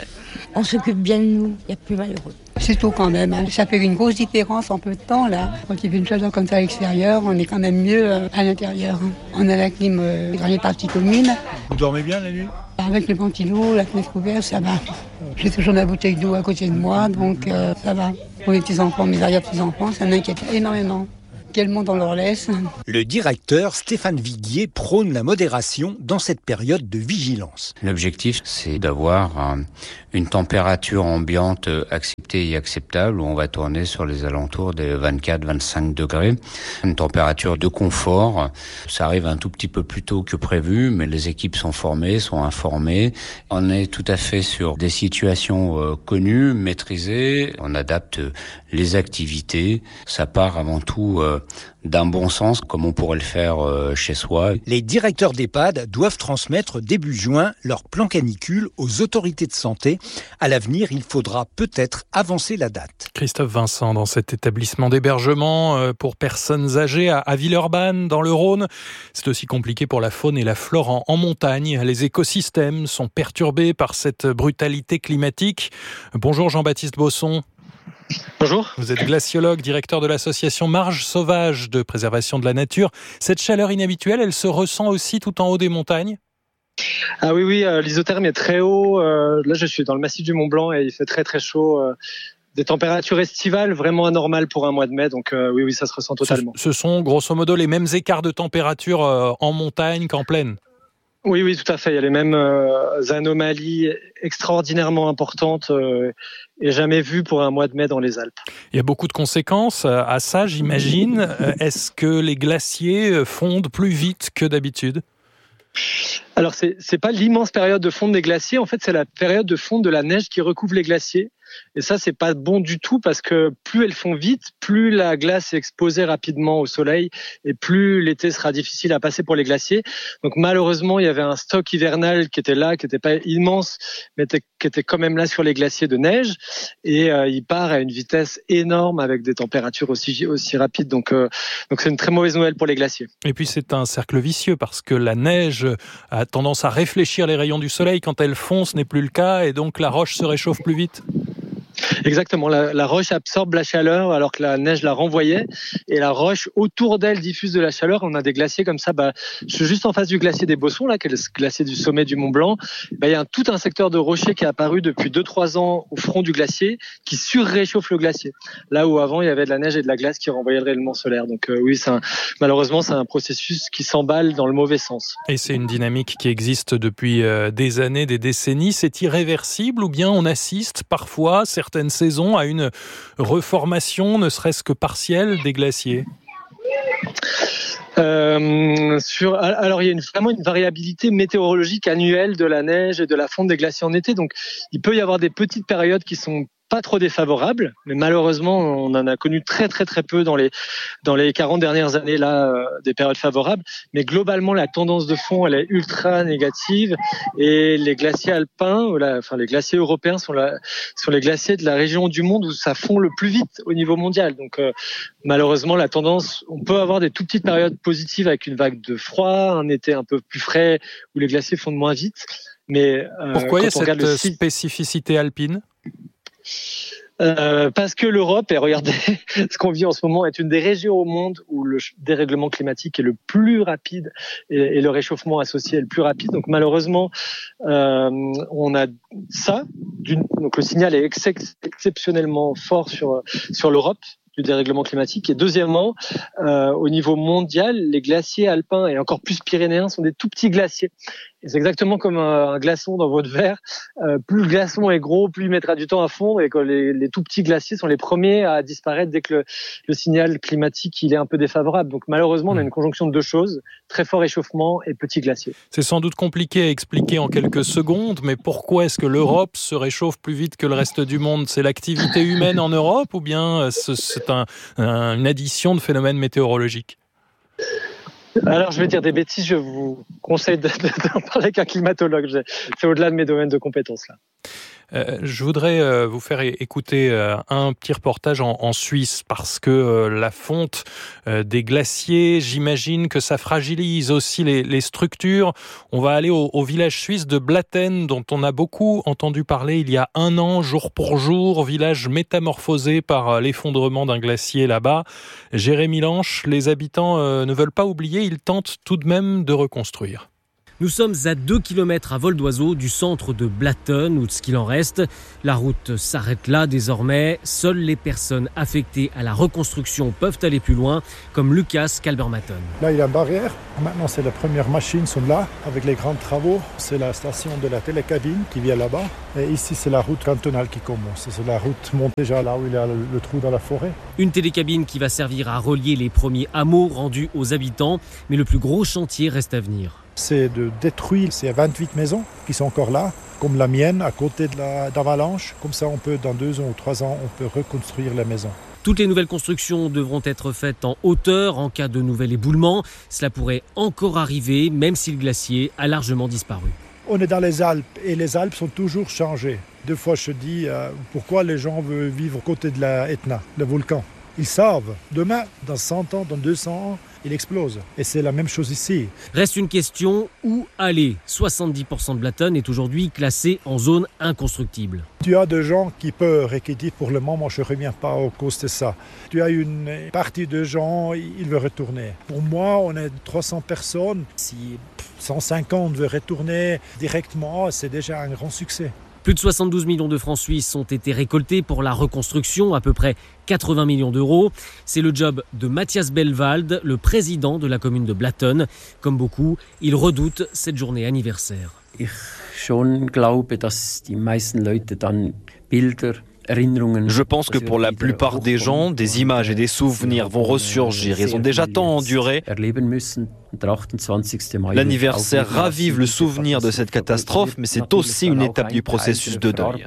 on s'occupe bien de nous, il n'y a plus malheureux. C'est tout quand même, hein. Ça fait une grosse différence en peu de temps là. Quand il fait une chaleur comme ça à l'extérieur, on est quand même mieux à l'intérieur. On a la clim dans les parties communes. Vous dormez bien la nuit ? Avec le ventilo, la fenêtre ouverte, ça va. J'ai toujours ma bouteille d'eau à côté de moi, donc ça va. Pour les petits-enfants, mes arrière-petits-enfants, ça m'inquiète énormément. Quel monde on leur laisse. Le directeur Stéphane Viguier prône la modération dans cette période de vigilance. L'objectif, c'est d'avoir une température ambiante acceptée et acceptable, où on va tourner sur les alentours des 24-25 degrés. Une température de confort. Ça arrive un tout petit peu plus tôt que prévu, mais les équipes sont formées, sont informées. On est tout à fait sur des situations connues, maîtrisées. On adapte les activités. Ça part avant tout d'un bon sens, comme on pourrait le faire chez soi. Les directeurs d'EHPAD doivent transmettre début juin leur plan canicule aux autorités de santé. À l'avenir, il faudra peut-être avancer la date. Christophe Vincent, dans cet établissement d'hébergement pour personnes âgées à Villeurbanne, dans le Rhône. C'est aussi compliqué pour la faune et la flore en montagne. Les écosystèmes sont perturbés par cette brutalité climatique. Bonjour Jean-Baptiste Bosson. Bonjour. Vous êtes glaciologue, directeur de l'association Marge Sauvage de préservation de la nature. Cette chaleur inhabituelle, elle se ressent aussi tout en haut des montagnes ? Ah oui, l'isotherme est très haut. Là, je suis dans le massif du Mont Blanc et il fait très très chaud. Des températures estivales vraiment anormales pour un mois de mai. Donc oui, ça se ressent totalement. Ce sont grosso modo les mêmes écarts de température en montagne qu'en plaine ? Oui, tout à fait. Il y a les mêmes anomalies extraordinairement importantes et jamais vues pour un mois de mai dans les Alpes. Il y a beaucoup de conséquences à ça, j'imagine. Est-ce que les glaciers fondent plus vite que d'habitude ? Alors, c'est pas l'immense période de fonte des glaciers. En fait, c'est la période de fonte de la neige qui recouvre les glaciers. Et ça, c'est pas bon du tout parce que plus elles font vite, plus la glace est exposée rapidement au soleil et plus l'été sera difficile à passer pour les glaciers. Donc malheureusement, il y avait un stock hivernal qui était là, qui n'était pas immense, mais qui était quand même là sur les glaciers de neige. Et il part à une vitesse énorme avec des températures aussi rapides. Donc c'est une très mauvaise nouvelle pour les glaciers. Et puis c'est un cercle vicieux parce que la neige a tendance à réfléchir les rayons du soleil. Quand elle fond, ce n'est plus le cas et donc la roche se réchauffe plus vite. Exactement, la roche absorbe la chaleur alors que la neige la renvoyait et la roche autour d'elle diffuse de la chaleur. On a des glaciers comme ça, je suis juste en face du glacier des Bossons, là, qui est le glacier du sommet du Mont Blanc. Il y a tout un secteur de rochers qui est apparu depuis 2-3 ans au front du glacier qui surréchauffe le glacier. Là où avant il y avait de la neige et de la glace qui renvoyaient le rayonnement solaire. Donc oui, malheureusement c'est un processus qui s'emballe dans le mauvais sens. Et c'est une dynamique qui existe depuis des années, des décennies. C'est irréversible ou bien on assiste parfois, certaines saisons, à une reformation, ne serait-ce que partielle, des glaciers ? Alors il y a vraiment une variabilité météorologique annuelle de la neige et de la fonte des glaciers en été. Donc il peut y avoir des petites périodes qui sont pas trop défavorable, mais malheureusement, on en a connu très très très peu dans les 40 dernières années là, des périodes favorables. Mais globalement, la tendance de fond, elle est ultra négative et les glaciers alpins, les glaciers européens sont les glaciers de la région du monde où ça fond le plus vite au niveau mondial. Donc malheureusement, la tendance, on peut avoir des toutes petites périodes positives avec une vague de froid, un été un peu plus frais où les glaciers fondent moins vite. Mais pourquoi il y a cette spécificité alpine ? Parce que l'Europe, et regardez ce qu'on vit en ce moment, est une des régions au monde où le dérèglement climatique est le plus rapide et le réchauffement associé est le plus rapide. Donc malheureusement, on a ça. Donc le signal est exceptionnellement fort sur l'Europe du dérèglement climatique. Et deuxièmement, au niveau mondial, les glaciers alpins et encore plus pyrénéens sont des tout petits glaciers. Et c'est exactement comme un glaçon dans votre verre. Plus le glaçon est gros, plus il mettra du temps à fondre, et que les tout petits glaciers sont les premiers à disparaître dès que le signal climatique il est un peu défavorable. Donc malheureusement, on a une conjonction de deux choses, très fort réchauffement et petits glaciers. C'est sans doute compliqué à expliquer en quelques secondes, mais pourquoi est-ce que l'Europe se réchauffe plus vite que le reste du monde ? C'est l'activité humaine en Europe ou bien c'est une addition de phénomènes météorologiques ? Alors, je vais dire des bêtises, je vous conseille d'en parler avec un climatologue. C'est au-delà de mes domaines de compétences, là. Je voudrais vous faire écouter un petit reportage en Suisse parce que la fonte des glaciers, j'imagine que ça fragilise aussi les structures. On va aller au village suisse de Blatten dont on a beaucoup entendu parler il y a 1 an, jour pour jour, village métamorphosé par l'effondrement d'un glacier là-bas. Jérémy Lanche, les habitants ne veulent pas oublier, ils tentent tout de même de reconstruire. Nous sommes à 2 km à vol d'oiseau du centre de Blatten, ou de ce qu'il en reste. La route s'arrête là désormais. Seules les personnes affectées à la reconstruction peuvent aller plus loin, comme Lucas Kalbermatten. Là, il y a une barrière. Maintenant, c'est les premières machines sont là, avec les grands travaux. C'est la station de la télécabine qui vient là-bas. Et ici, c'est la route cantonale qui commence. C'est la route montée déjà là où il y a le trou dans la forêt. Une télécabine qui va servir à relier les premiers hameaux rendus aux habitants. Mais le plus gros chantier reste à venir. C'est de détruire ces 28 maisons qui sont encore là, comme la mienne, à côté d'Avalanche. Comme ça, dans 2 ans ou 3 ans, on peut reconstruire la maison. Toutes les nouvelles constructions devront être faites en hauteur en cas de nouvel éboulement. Cela pourrait encore arriver, même si le glacier a largement disparu. On est dans les Alpes et les Alpes sont toujours changées. 2 fois, je dis pourquoi les gens veulent vivre à côté de la Etna, le volcan. Ils savent, demain, dans 100 ans, dans 200 ans, il explose. Et c'est la même chose ici. Reste une question, où aller ? 70% de Blatten est aujourd'hui classé en zone inconstructible. Tu as des gens qui peuvent et qui disent pour le moment, je ne reviens pas à cause de ça. Tu as une partie de gens, ils veulent retourner. Pour moi, on est 300 personnes. Si 150 veulent retourner directement, c'est déjà un grand succès. Plus de 72 millions de francs suisses ont été récoltés pour la reconstruction, à peu près 80 millions d'euros. C'est le job de Matthias Bellwald, le président de la commune de Blatten. Comme beaucoup, il redoute cette journée anniversaire. Ich schon glaube, dass die meisten Leute dann Bilder. Je pense que pour la plupart des gens, des images et des souvenirs vont ressurgir. Ils ont déjà tant enduré. L'anniversaire ravive le souvenir de cette catastrophe, mais c'est aussi une étape du processus de deuil.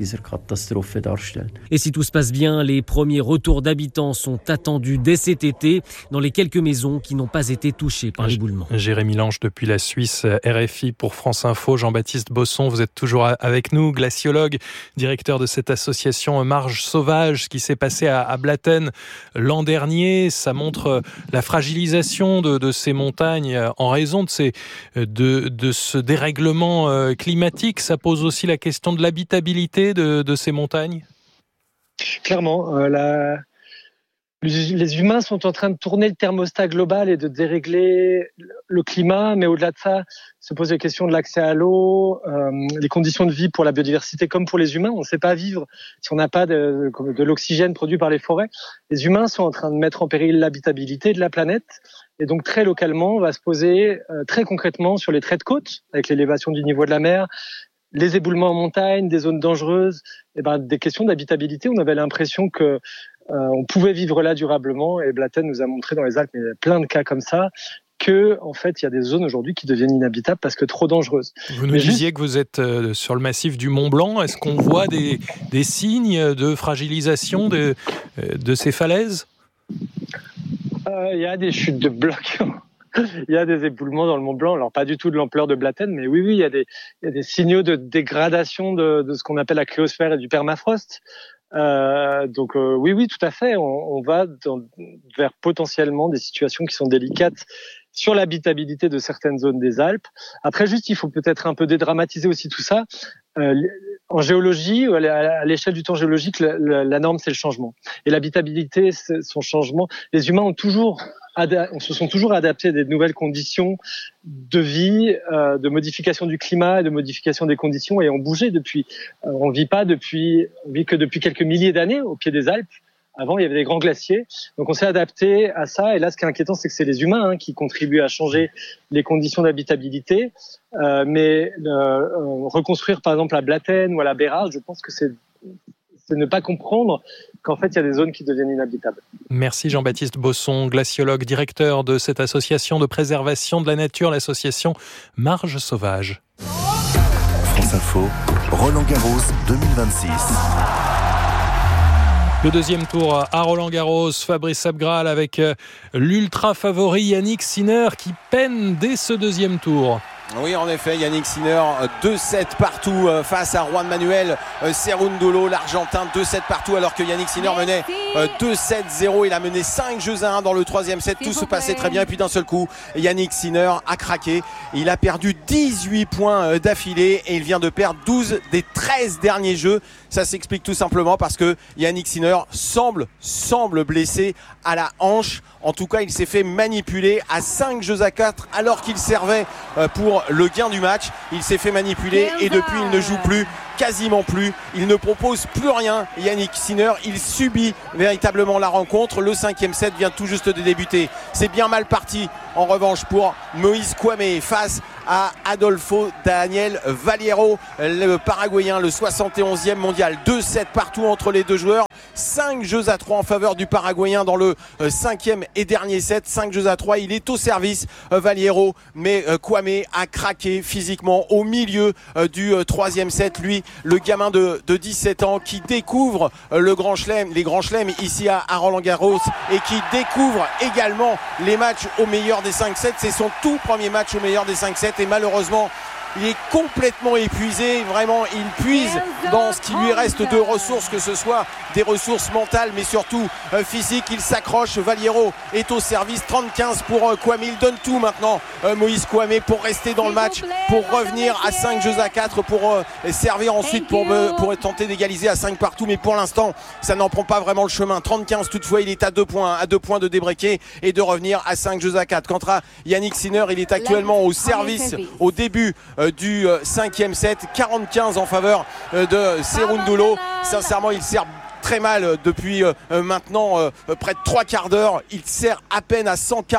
Et si tout se passe bien, les premiers retours d'habitants sont attendus dès cet été dans les quelques maisons qui n'ont pas été touchées par l'éboulement. Jérémy Lanche depuis la Suisse, RFI pour France Info. Jean-Baptiste Bosson, vous êtes toujours avec nous, glaciologue, directeur de cette association Marge Sauvage. Ce qui s'est passé à Blatten l'an dernier, ça montre la fragilisation de ces montagnes en raison de ce dérèglement climatique. Ça pose aussi la question de l'habitabilité de ces montagnes. Clairement, les humains sont en train de tourner le thermostat global et de dérégler le climat, mais au-delà de ça, se pose la question de l'accès à l'eau, les conditions de vie pour la biodiversité comme pour les humains. On ne sait pas vivre si on n'a pas de l'oxygène produit par les forêts. Les humains sont en train de mettre en péril l'habitabilité de la planète. Et donc très localement, on va se poser très concrètement sur les traits de côte, avec l'élévation du niveau de la mer, les éboulements en montagne, des zones dangereuses, des questions d'habitabilité. On avait l'impression que on pouvait vivre là durablement, et Blatten nous a montré dans les Alpes, mais il y a plein de cas comme ça, que en fait il y a des zones aujourd'hui qui deviennent inhabitables parce que trop dangereuses. Vous nous disiez que vous êtes sur le massif du Mont Blanc. Est-ce qu'on voit des signes de fragilisation de ces falaises ? Il y a des chutes de blocs. Il y a des éboulements dans le Mont Blanc, alors pas du tout de l'ampleur de Blatten, mais oui, il y a des signaux de dégradation de ce qu'on appelle la cryosphère et du permafrost. Donc oui, tout à fait. On va vers potentiellement des situations qui sont délicates sur l'habitabilité de certaines zones des Alpes. Après, juste, il faut peut-être un peu dédramatiser aussi tout ça. En géologie, à l'échelle du temps géologique, la norme, c'est le changement. Et l'habitabilité, c'est son changement. Les humains se sont toujours adaptés à des nouvelles conditions de vie, de modification du climat, de modification des conditions, et ont bougé depuis. On vit que depuis quelques milliers d'années au pied des Alpes. Avant, il y avait des grands glaciers, donc on s'est adapté à ça. Et là, ce qui est inquiétant, c'est que c'est les humains qui contribuent à changer les conditions d'habitabilité. Mais reconstruire, par exemple, à Blatten ou à la Bérarde, je pense que c'est ne pas comprendre qu'en fait, il y a des zones qui deviennent inhabitables. Merci Jean-Baptiste Bosson, glaciologue, directeur de cette association de préservation de la nature, l'association Marge Sauvage. France Info, Roland-Garros 2026. Le deuxième tour à Roland-Garros, Fabrice Abgral avec l'ultra favori Yannick Sinner qui peine dès ce deuxième tour. Oui, en effet, Yannick Sinner, 2-7 partout face à Juan Manuel Cerúndolo, l'Argentin, 2-7 partout, alors que Yannick Sinner menait 2-7-0. Il a mené 5-1 dans le troisième set. Tout se passait très bien. Et puis d'un seul coup, Yannick Sinner a craqué. Il a perdu 18 points d'affilée et il vient de perdre 12 des 13 derniers jeux. Ça s'explique tout simplement parce que Yannick Sinner semble blessé à la hanche. En tout cas, il s'est fait manipuler à 5-4 alors qu'il servait pour le gain du match. Il s'est fait manipuler et depuis, il ne joue plus, quasiment plus. Il ne propose plus rien. Yannick Sinner, il subit véritablement la rencontre. Le 5e set vient tout juste de débuter. C'est bien mal parti en revanche pour Moïse Kouamé face à Adolfo Daniel Valiero, le Paraguayen, le 71e mondial. 2-7 partout entre les deux joueurs. 5-3 en faveur du Paraguayen dans le 5e et dernier set. 5-3, il est au service, Valiero, mais Kouamé a craqué physiquement au milieu du 3e set. Lui, le gamin de 17 ans qui découvre les grands chelems ici à Roland-Garros et qui découvre également les matchs au meilleur des 5 sets. C'est son tout premier match au meilleur des 5 sets et malheureusement il est complètement épuisé, vraiment il puise dans ce qui lui reste de ressources, que ce soit des ressources mentales mais surtout physiques. Il s'accroche, Valiero est au service. 30-15 pour Kouamé, il donne tout maintenant, Moïse Kouamé, pour rester dans le match, pour revenir à 5-4, pour servir ensuite pour tenter d'égaliser à 5 partout, mais pour l'instant ça n'en prend pas vraiment le chemin. 30-15 toutefois, il est à 2 points de débreaker et de revenir à 5-4. Quant à Yannick Sinner, il est actuellement au service au début du 5e set, 40-15 en faveur de Cerúndolo. Sincèrement, il sert très mal depuis maintenant près de 3 quarts d'heure. Il sert à peine à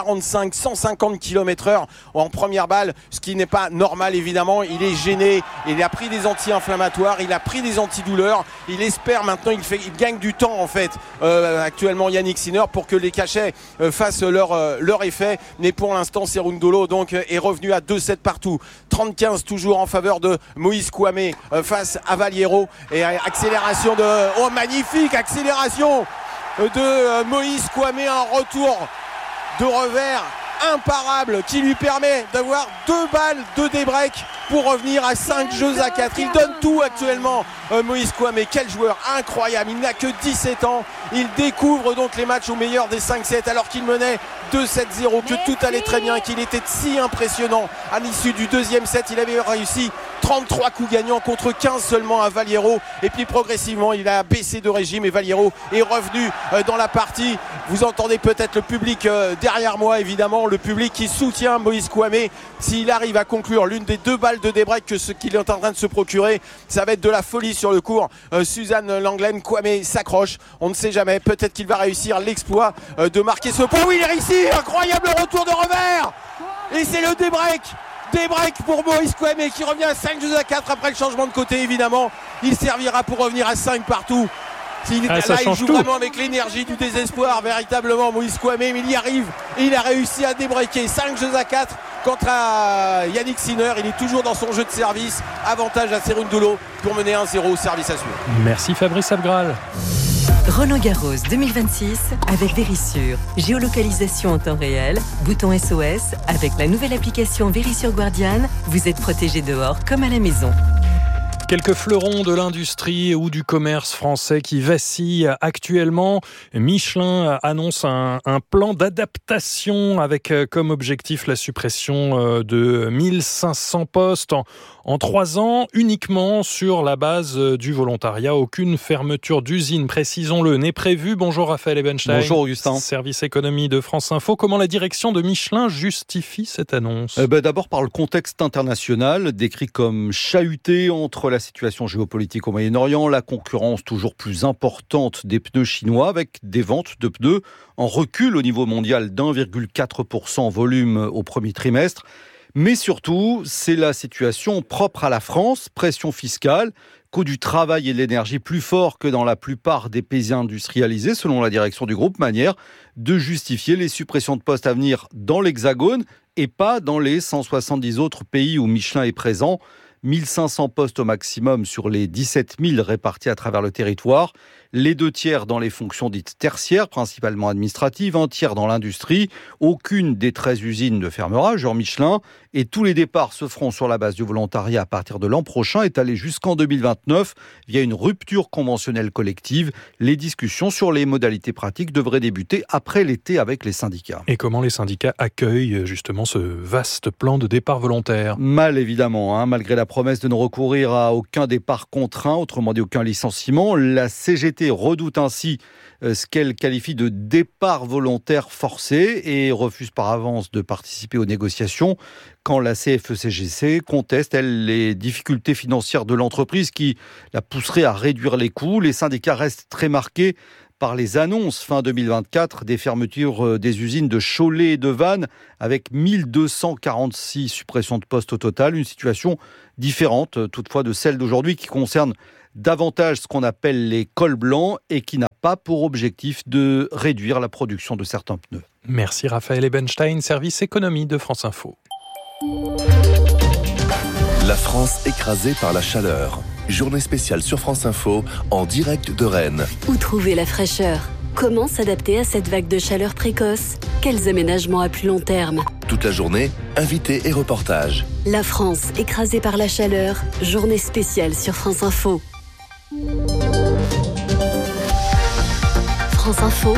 145-150 km/h en première balle, ce qui n'est pas normal évidemment. Il est gêné, il a pris des anti-inflammatoires, il a pris des antidouleurs. Il espère maintenant, il gagne du temps en fait actuellement Yannick Sinner pour que les cachets fassent leur effet. Mais pour l'instant, Cerúndolo donc est revenu à 2-7 partout. 30-15 toujours en faveur de Moïse Kouamé face à Valiero. Et accélération magnifique accélération de Moïse Kouamé, un retour de revers imparable qui lui permet d'avoir 2 balles de débreak pour revenir à 5-4. Il donne tout actuellement, Moïse Kouamé. Quel joueur incroyable, il n'a que 17 ans. Il découvre donc les matchs au meilleur des 5-7 alors qu'il menait 2-7-0, que tout allait très bien, qu'il était si impressionnant. À l'issue du 2e set, il avait réussi 33 coups gagnants contre 15 seulement à Valiero. Et puis progressivement, il a baissé de régime et Valiero est revenu dans la partie. Vous entendez peut-être le public derrière moi, évidemment, le public qui soutient Moïse Kouamé. S'il arrive à conclure l'une des 2 balles de débreak que ce qu'il est en train de se procurer, ça va être de la folie sur le court. Suzanne Lenglen, Kouamé s'accroche, on ne sait jamais, peut-être qu'il va réussir l'exploit de marquer ce point. Oui, il est réussi, incroyable retour de revers et c'est le débreak pour Moïse Kouamé qui revient à 5-4 après le changement de côté. Évidemment, il servira pour revenir à 5 partout. Il joue vraiment avec l'énergie du désespoir, véritablement, Moïse Kouamé, mais il y arrive et il a réussi à débreaker 5-4. Quant à Yannick Sinner, il est toujours dans son jeu de service. Avantage à Cerúndolo pour mener 1-0, service à suivre. Merci Fabrice Abgral. Roland-Garros 2026 avec Vérissure. Géolocalisation en temps réel, bouton SOS. Avec la nouvelle application Vérissure Guardian, vous êtes protégé dehors comme à la maison. Quelques fleurons de l'industrie ou du commerce français qui vacillent actuellement. Michelin annonce un plan d'adaptation avec comme objectif la suppression de 1500 postes en 3 ans, uniquement sur la base du volontariat. Aucune fermeture d'usine, précisons-le, n'est prévue. Bonjour Raphaël Ebenstein. Bonjour Augustin. Service économie de France Info. Comment la direction de Michelin justifie cette annonce ? D'abord par le contexte international, décrit comme chahuté entre la situation géopolitique au Moyen-Orient, la concurrence toujours plus importante des pneus chinois avec des ventes de pneus en recul au niveau mondial d'1,4% en volume au premier trimestre. Mais surtout, c'est la situation propre à la France, pression fiscale, coût du travail et de l'énergie plus fort que dans la plupart des pays industrialisés, selon la direction du groupe, manière de justifier les suppressions de postes à venir dans l'Hexagone et pas dans les 170 autres pays où Michelin est présent. 1500 postes au maximum sur les 17 000 répartis à travers le territoire. Les 2/3 dans les fonctions dites tertiaires, principalement administratives, 1/3 dans l'industrie. Aucune des 13 usines ne fermera, genre Michelin. Et tous les départs se feront sur la base du volontariat à partir de l'an prochain, étalés jusqu'en 2029 via une rupture conventionnelle collective. Les discussions sur les modalités pratiques devraient débuter après l'été avec les syndicats. Et comment les syndicats accueillent justement ce vaste plan de départ volontaire ? Mal évidemment, malgré la promesse de ne recourir à aucun départ contraint, autrement dit aucun licenciement. La CGT redoute ainsi ce qu'elle qualifie de départ volontaire forcé et refuse par avance de participer aux négociations quand la CFE-CGC conteste, elle, les difficultés financières de l'entreprise qui la pousseraient à réduire les coûts. Les syndicats restent très marqués par les annonces fin 2024 des fermetures des usines de Cholet et de Vannes avec 1246 suppressions de postes au total. Une situation différente toutefois de celle d'aujourd'hui qui concerne davantage ce qu'on appelle les cols blancs et qui n'a pas pour objectif de réduire la production de certains pneus. Merci Raphaël Ebenstein, service économie de France Info. La France écrasée par la chaleur. Journée spéciale sur France Info, en direct de Rennes. Où trouver la fraîcheur ? Comment s'adapter à cette vague de chaleur précoce ? Quels aménagements à plus long terme ? Toute la journée, invités et reportages. La France écrasée par la chaleur, journée spéciale sur France Info. France Info,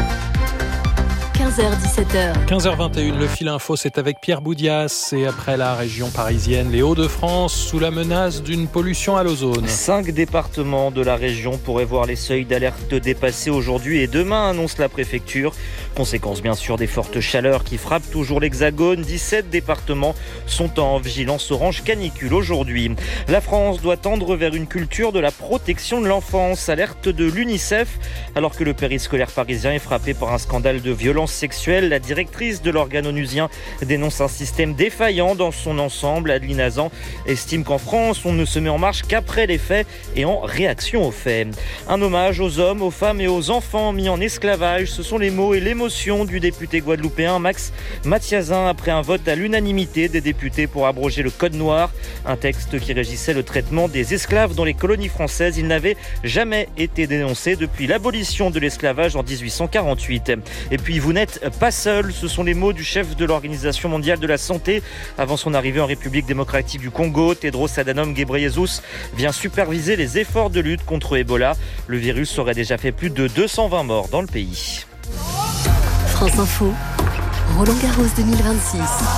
15h-17h. 15h21, le fil info, c'est avec Pierre Boudias. Et après la région parisienne, les Hauts-de-France sous la menace d'une pollution à l'ozone. 5 départements de la région pourraient voir les seuils d'alerte dépassés aujourd'hui et demain, annonce la préfecture. Conséquence bien sûr des fortes chaleurs qui frappent toujours l'Hexagone. 17 départements sont en vigilance orange canicule aujourd'hui. La France doit tendre vers une culture de la protection de l'enfance. Alerte de l'UNICEF. Alors que le périscolaire parisien est frappé par un scandale de violence sexuelle, la directrice de l'organe onusien dénonce un système défaillant dans son ensemble. Adeline Hazan estime qu'en France, on ne se met en marche qu'après les faits et en réaction aux faits. Un hommage aux hommes, aux femmes et aux enfants mis en esclavage. Ce sont les mots et l'émotion du député guadeloupéen Max Mathiazin après un vote à l'unanimité des députés pour abroger le Code noir, un texte qui régissait le traitement des esclaves dans les colonies françaises. Il n'avait jamais été dénoncé depuis l'abolition de l'esclavage en 1848. Et puis vous n'êtes pas seul, ce sont les mots du chef de l'Organisation mondiale de la santé. Avant son arrivée en République démocratique du Congo, Tedros Adhanom Ghebreyesus vient superviser les efforts de lutte contre Ebola. Le virus aurait déjà fait plus de 220 morts dans le pays. France Info, Roland-Garros 2026.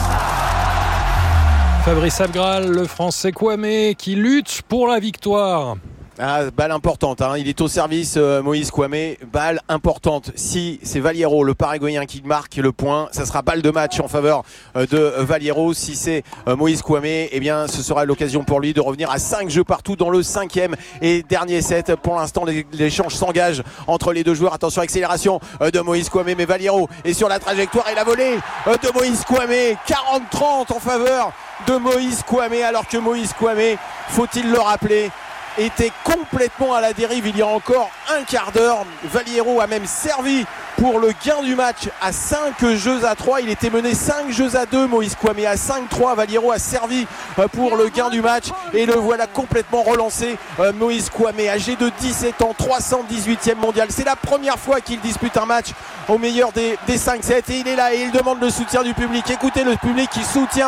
Fabrice Abgral, le Français Kouamé qui lutte pour la victoire. Balle importante, il est au service Moïse Kouamé, balle importante. Si c'est Valliero, le Paraguayen, qui marque le point, ça sera balle de match en faveur de Valliero. Si c'est Moïse Kouamé, eh bien ce sera l'occasion pour lui de revenir à 5 jeux partout dans le 5e et dernier set. Pour l'instant, l'échange s'engage entre les deux joueurs. Attention, accélération de Moïse Kouamé, mais Valliero est sur la trajectoire et la volée de Moïse Kouamé. 40-30 en faveur de Moïse Kouamé, alors que Moïse Kouamé, faut-il le rappeler, était complètement à la dérive il y a encore un quart d'heure. Valliero a même servi pour le gain du match à 5 jeux à 3. Il était mené 5 jeux à 2, Moïse Kouamé à 5-3. Valliero a servi pour le gain du match et le voilà complètement relancé. Moïse Kouamé, âgé de 17 ans, 318e mondial. C'est la première fois qu'il dispute un match au meilleur des 5-7 et il est là et il demande le soutien du public. Écoutez le public qui soutient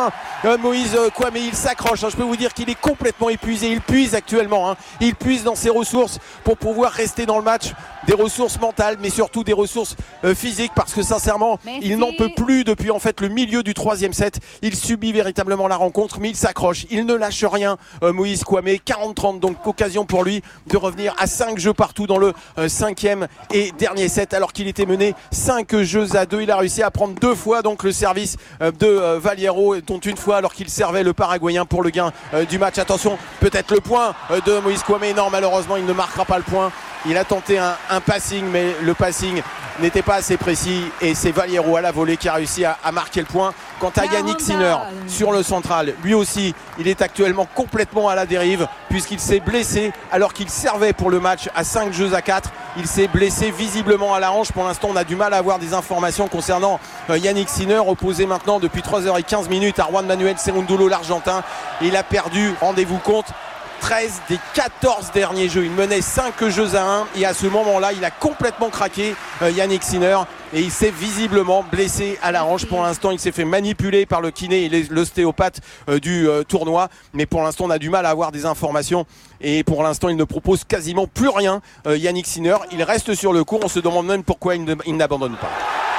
Moïse Kouamé, il s'accroche. Je peux vous dire qu'il est complètement épuisé. Il puise actuellement. Il puise dans ses ressources pour pouvoir rester dans le match. Des ressources mentales, mais surtout des ressources physiques, parce que sincèrement, il n'en peut plus depuis en fait le milieu du 3e set. Il subit véritablement la rencontre, mais il s'accroche. Il ne lâche rien. Moïse Kouamé, 40-30, donc occasion pour lui de revenir à 5 jeux partout dans le 5e et dernier set, alors qu'il était mené 5 jeux à 2. Il a réussi à prendre 2 fois donc le service de Valliero, dont une fois alors qu'il servait le Paraguayen pour le gain du match. Attention, peut-être le point de Moïse Kouamé. Non, malheureusement, il ne marquera pas le point. Il a tenté un passing, mais le passing n'était pas assez précis, et c'est Valliero à la volée qui a réussi à marquer le point. Quant à Yannick Sinner sur le central, lui aussi, il est actuellement complètement à la dérive, puisqu'il s'est blessé alors qu'il servait pour le match à 5 jeux à 4. Il s'est blessé visiblement à la hanche. Pour l'instant, on a du mal à avoir des informations concernant Yannick Sinner, opposé maintenant depuis 3h15 à Juan Manuel Cerúndolo, l'Argentin. Il a perdu, rendez-vous compte, 13 des 14 derniers jeux. Il menait 5 jeux à 1 et à ce moment-là, il a complètement craqué, Yannick Sinner, et il s'est visiblement blessé à la hanche. Pour l'instant, il s'est fait manipuler par le kiné et l'ostéopathe du tournoi, mais pour l'instant, on a du mal à avoir des informations, et pour l'instant, il ne propose quasiment plus rien, Yannick Sinner. Il reste sur le court, on se demande même pourquoi il n'abandonne pas.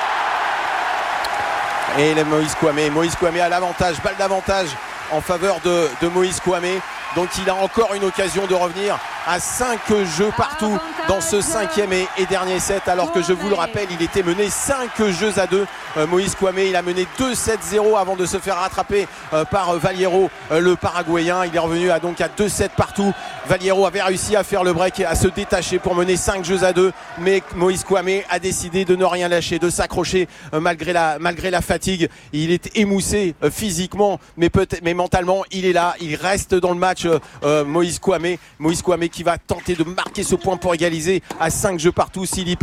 Et Moïse Kouamé a l'avantage, balle d'avantage en faveur de Moïse Kouamé. Donc il a encore une occasion de revenir à 5 jeux partout dans ce 5e et dernier set, alors que je vous le rappelle, il était mené 5 jeux à 2. Moïse Kouamé, il a mené 2-7-0 avant de se faire rattraper par Valliero, le Paraguayen. Il est revenu à 2-7 partout. Valliero avait réussi à faire le break et à se détacher pour mener 5 jeux à 2, mais Moïse Kouamé a décidé de ne rien lâcher, de s'accrocher malgré la fatigue. Il est émoussé physiquement, mais mentalement, il est là, il reste dans le match. Moïse Kouamé qui va tenter de marquer ce point pour égaliser à 5 jeux partout. S'il y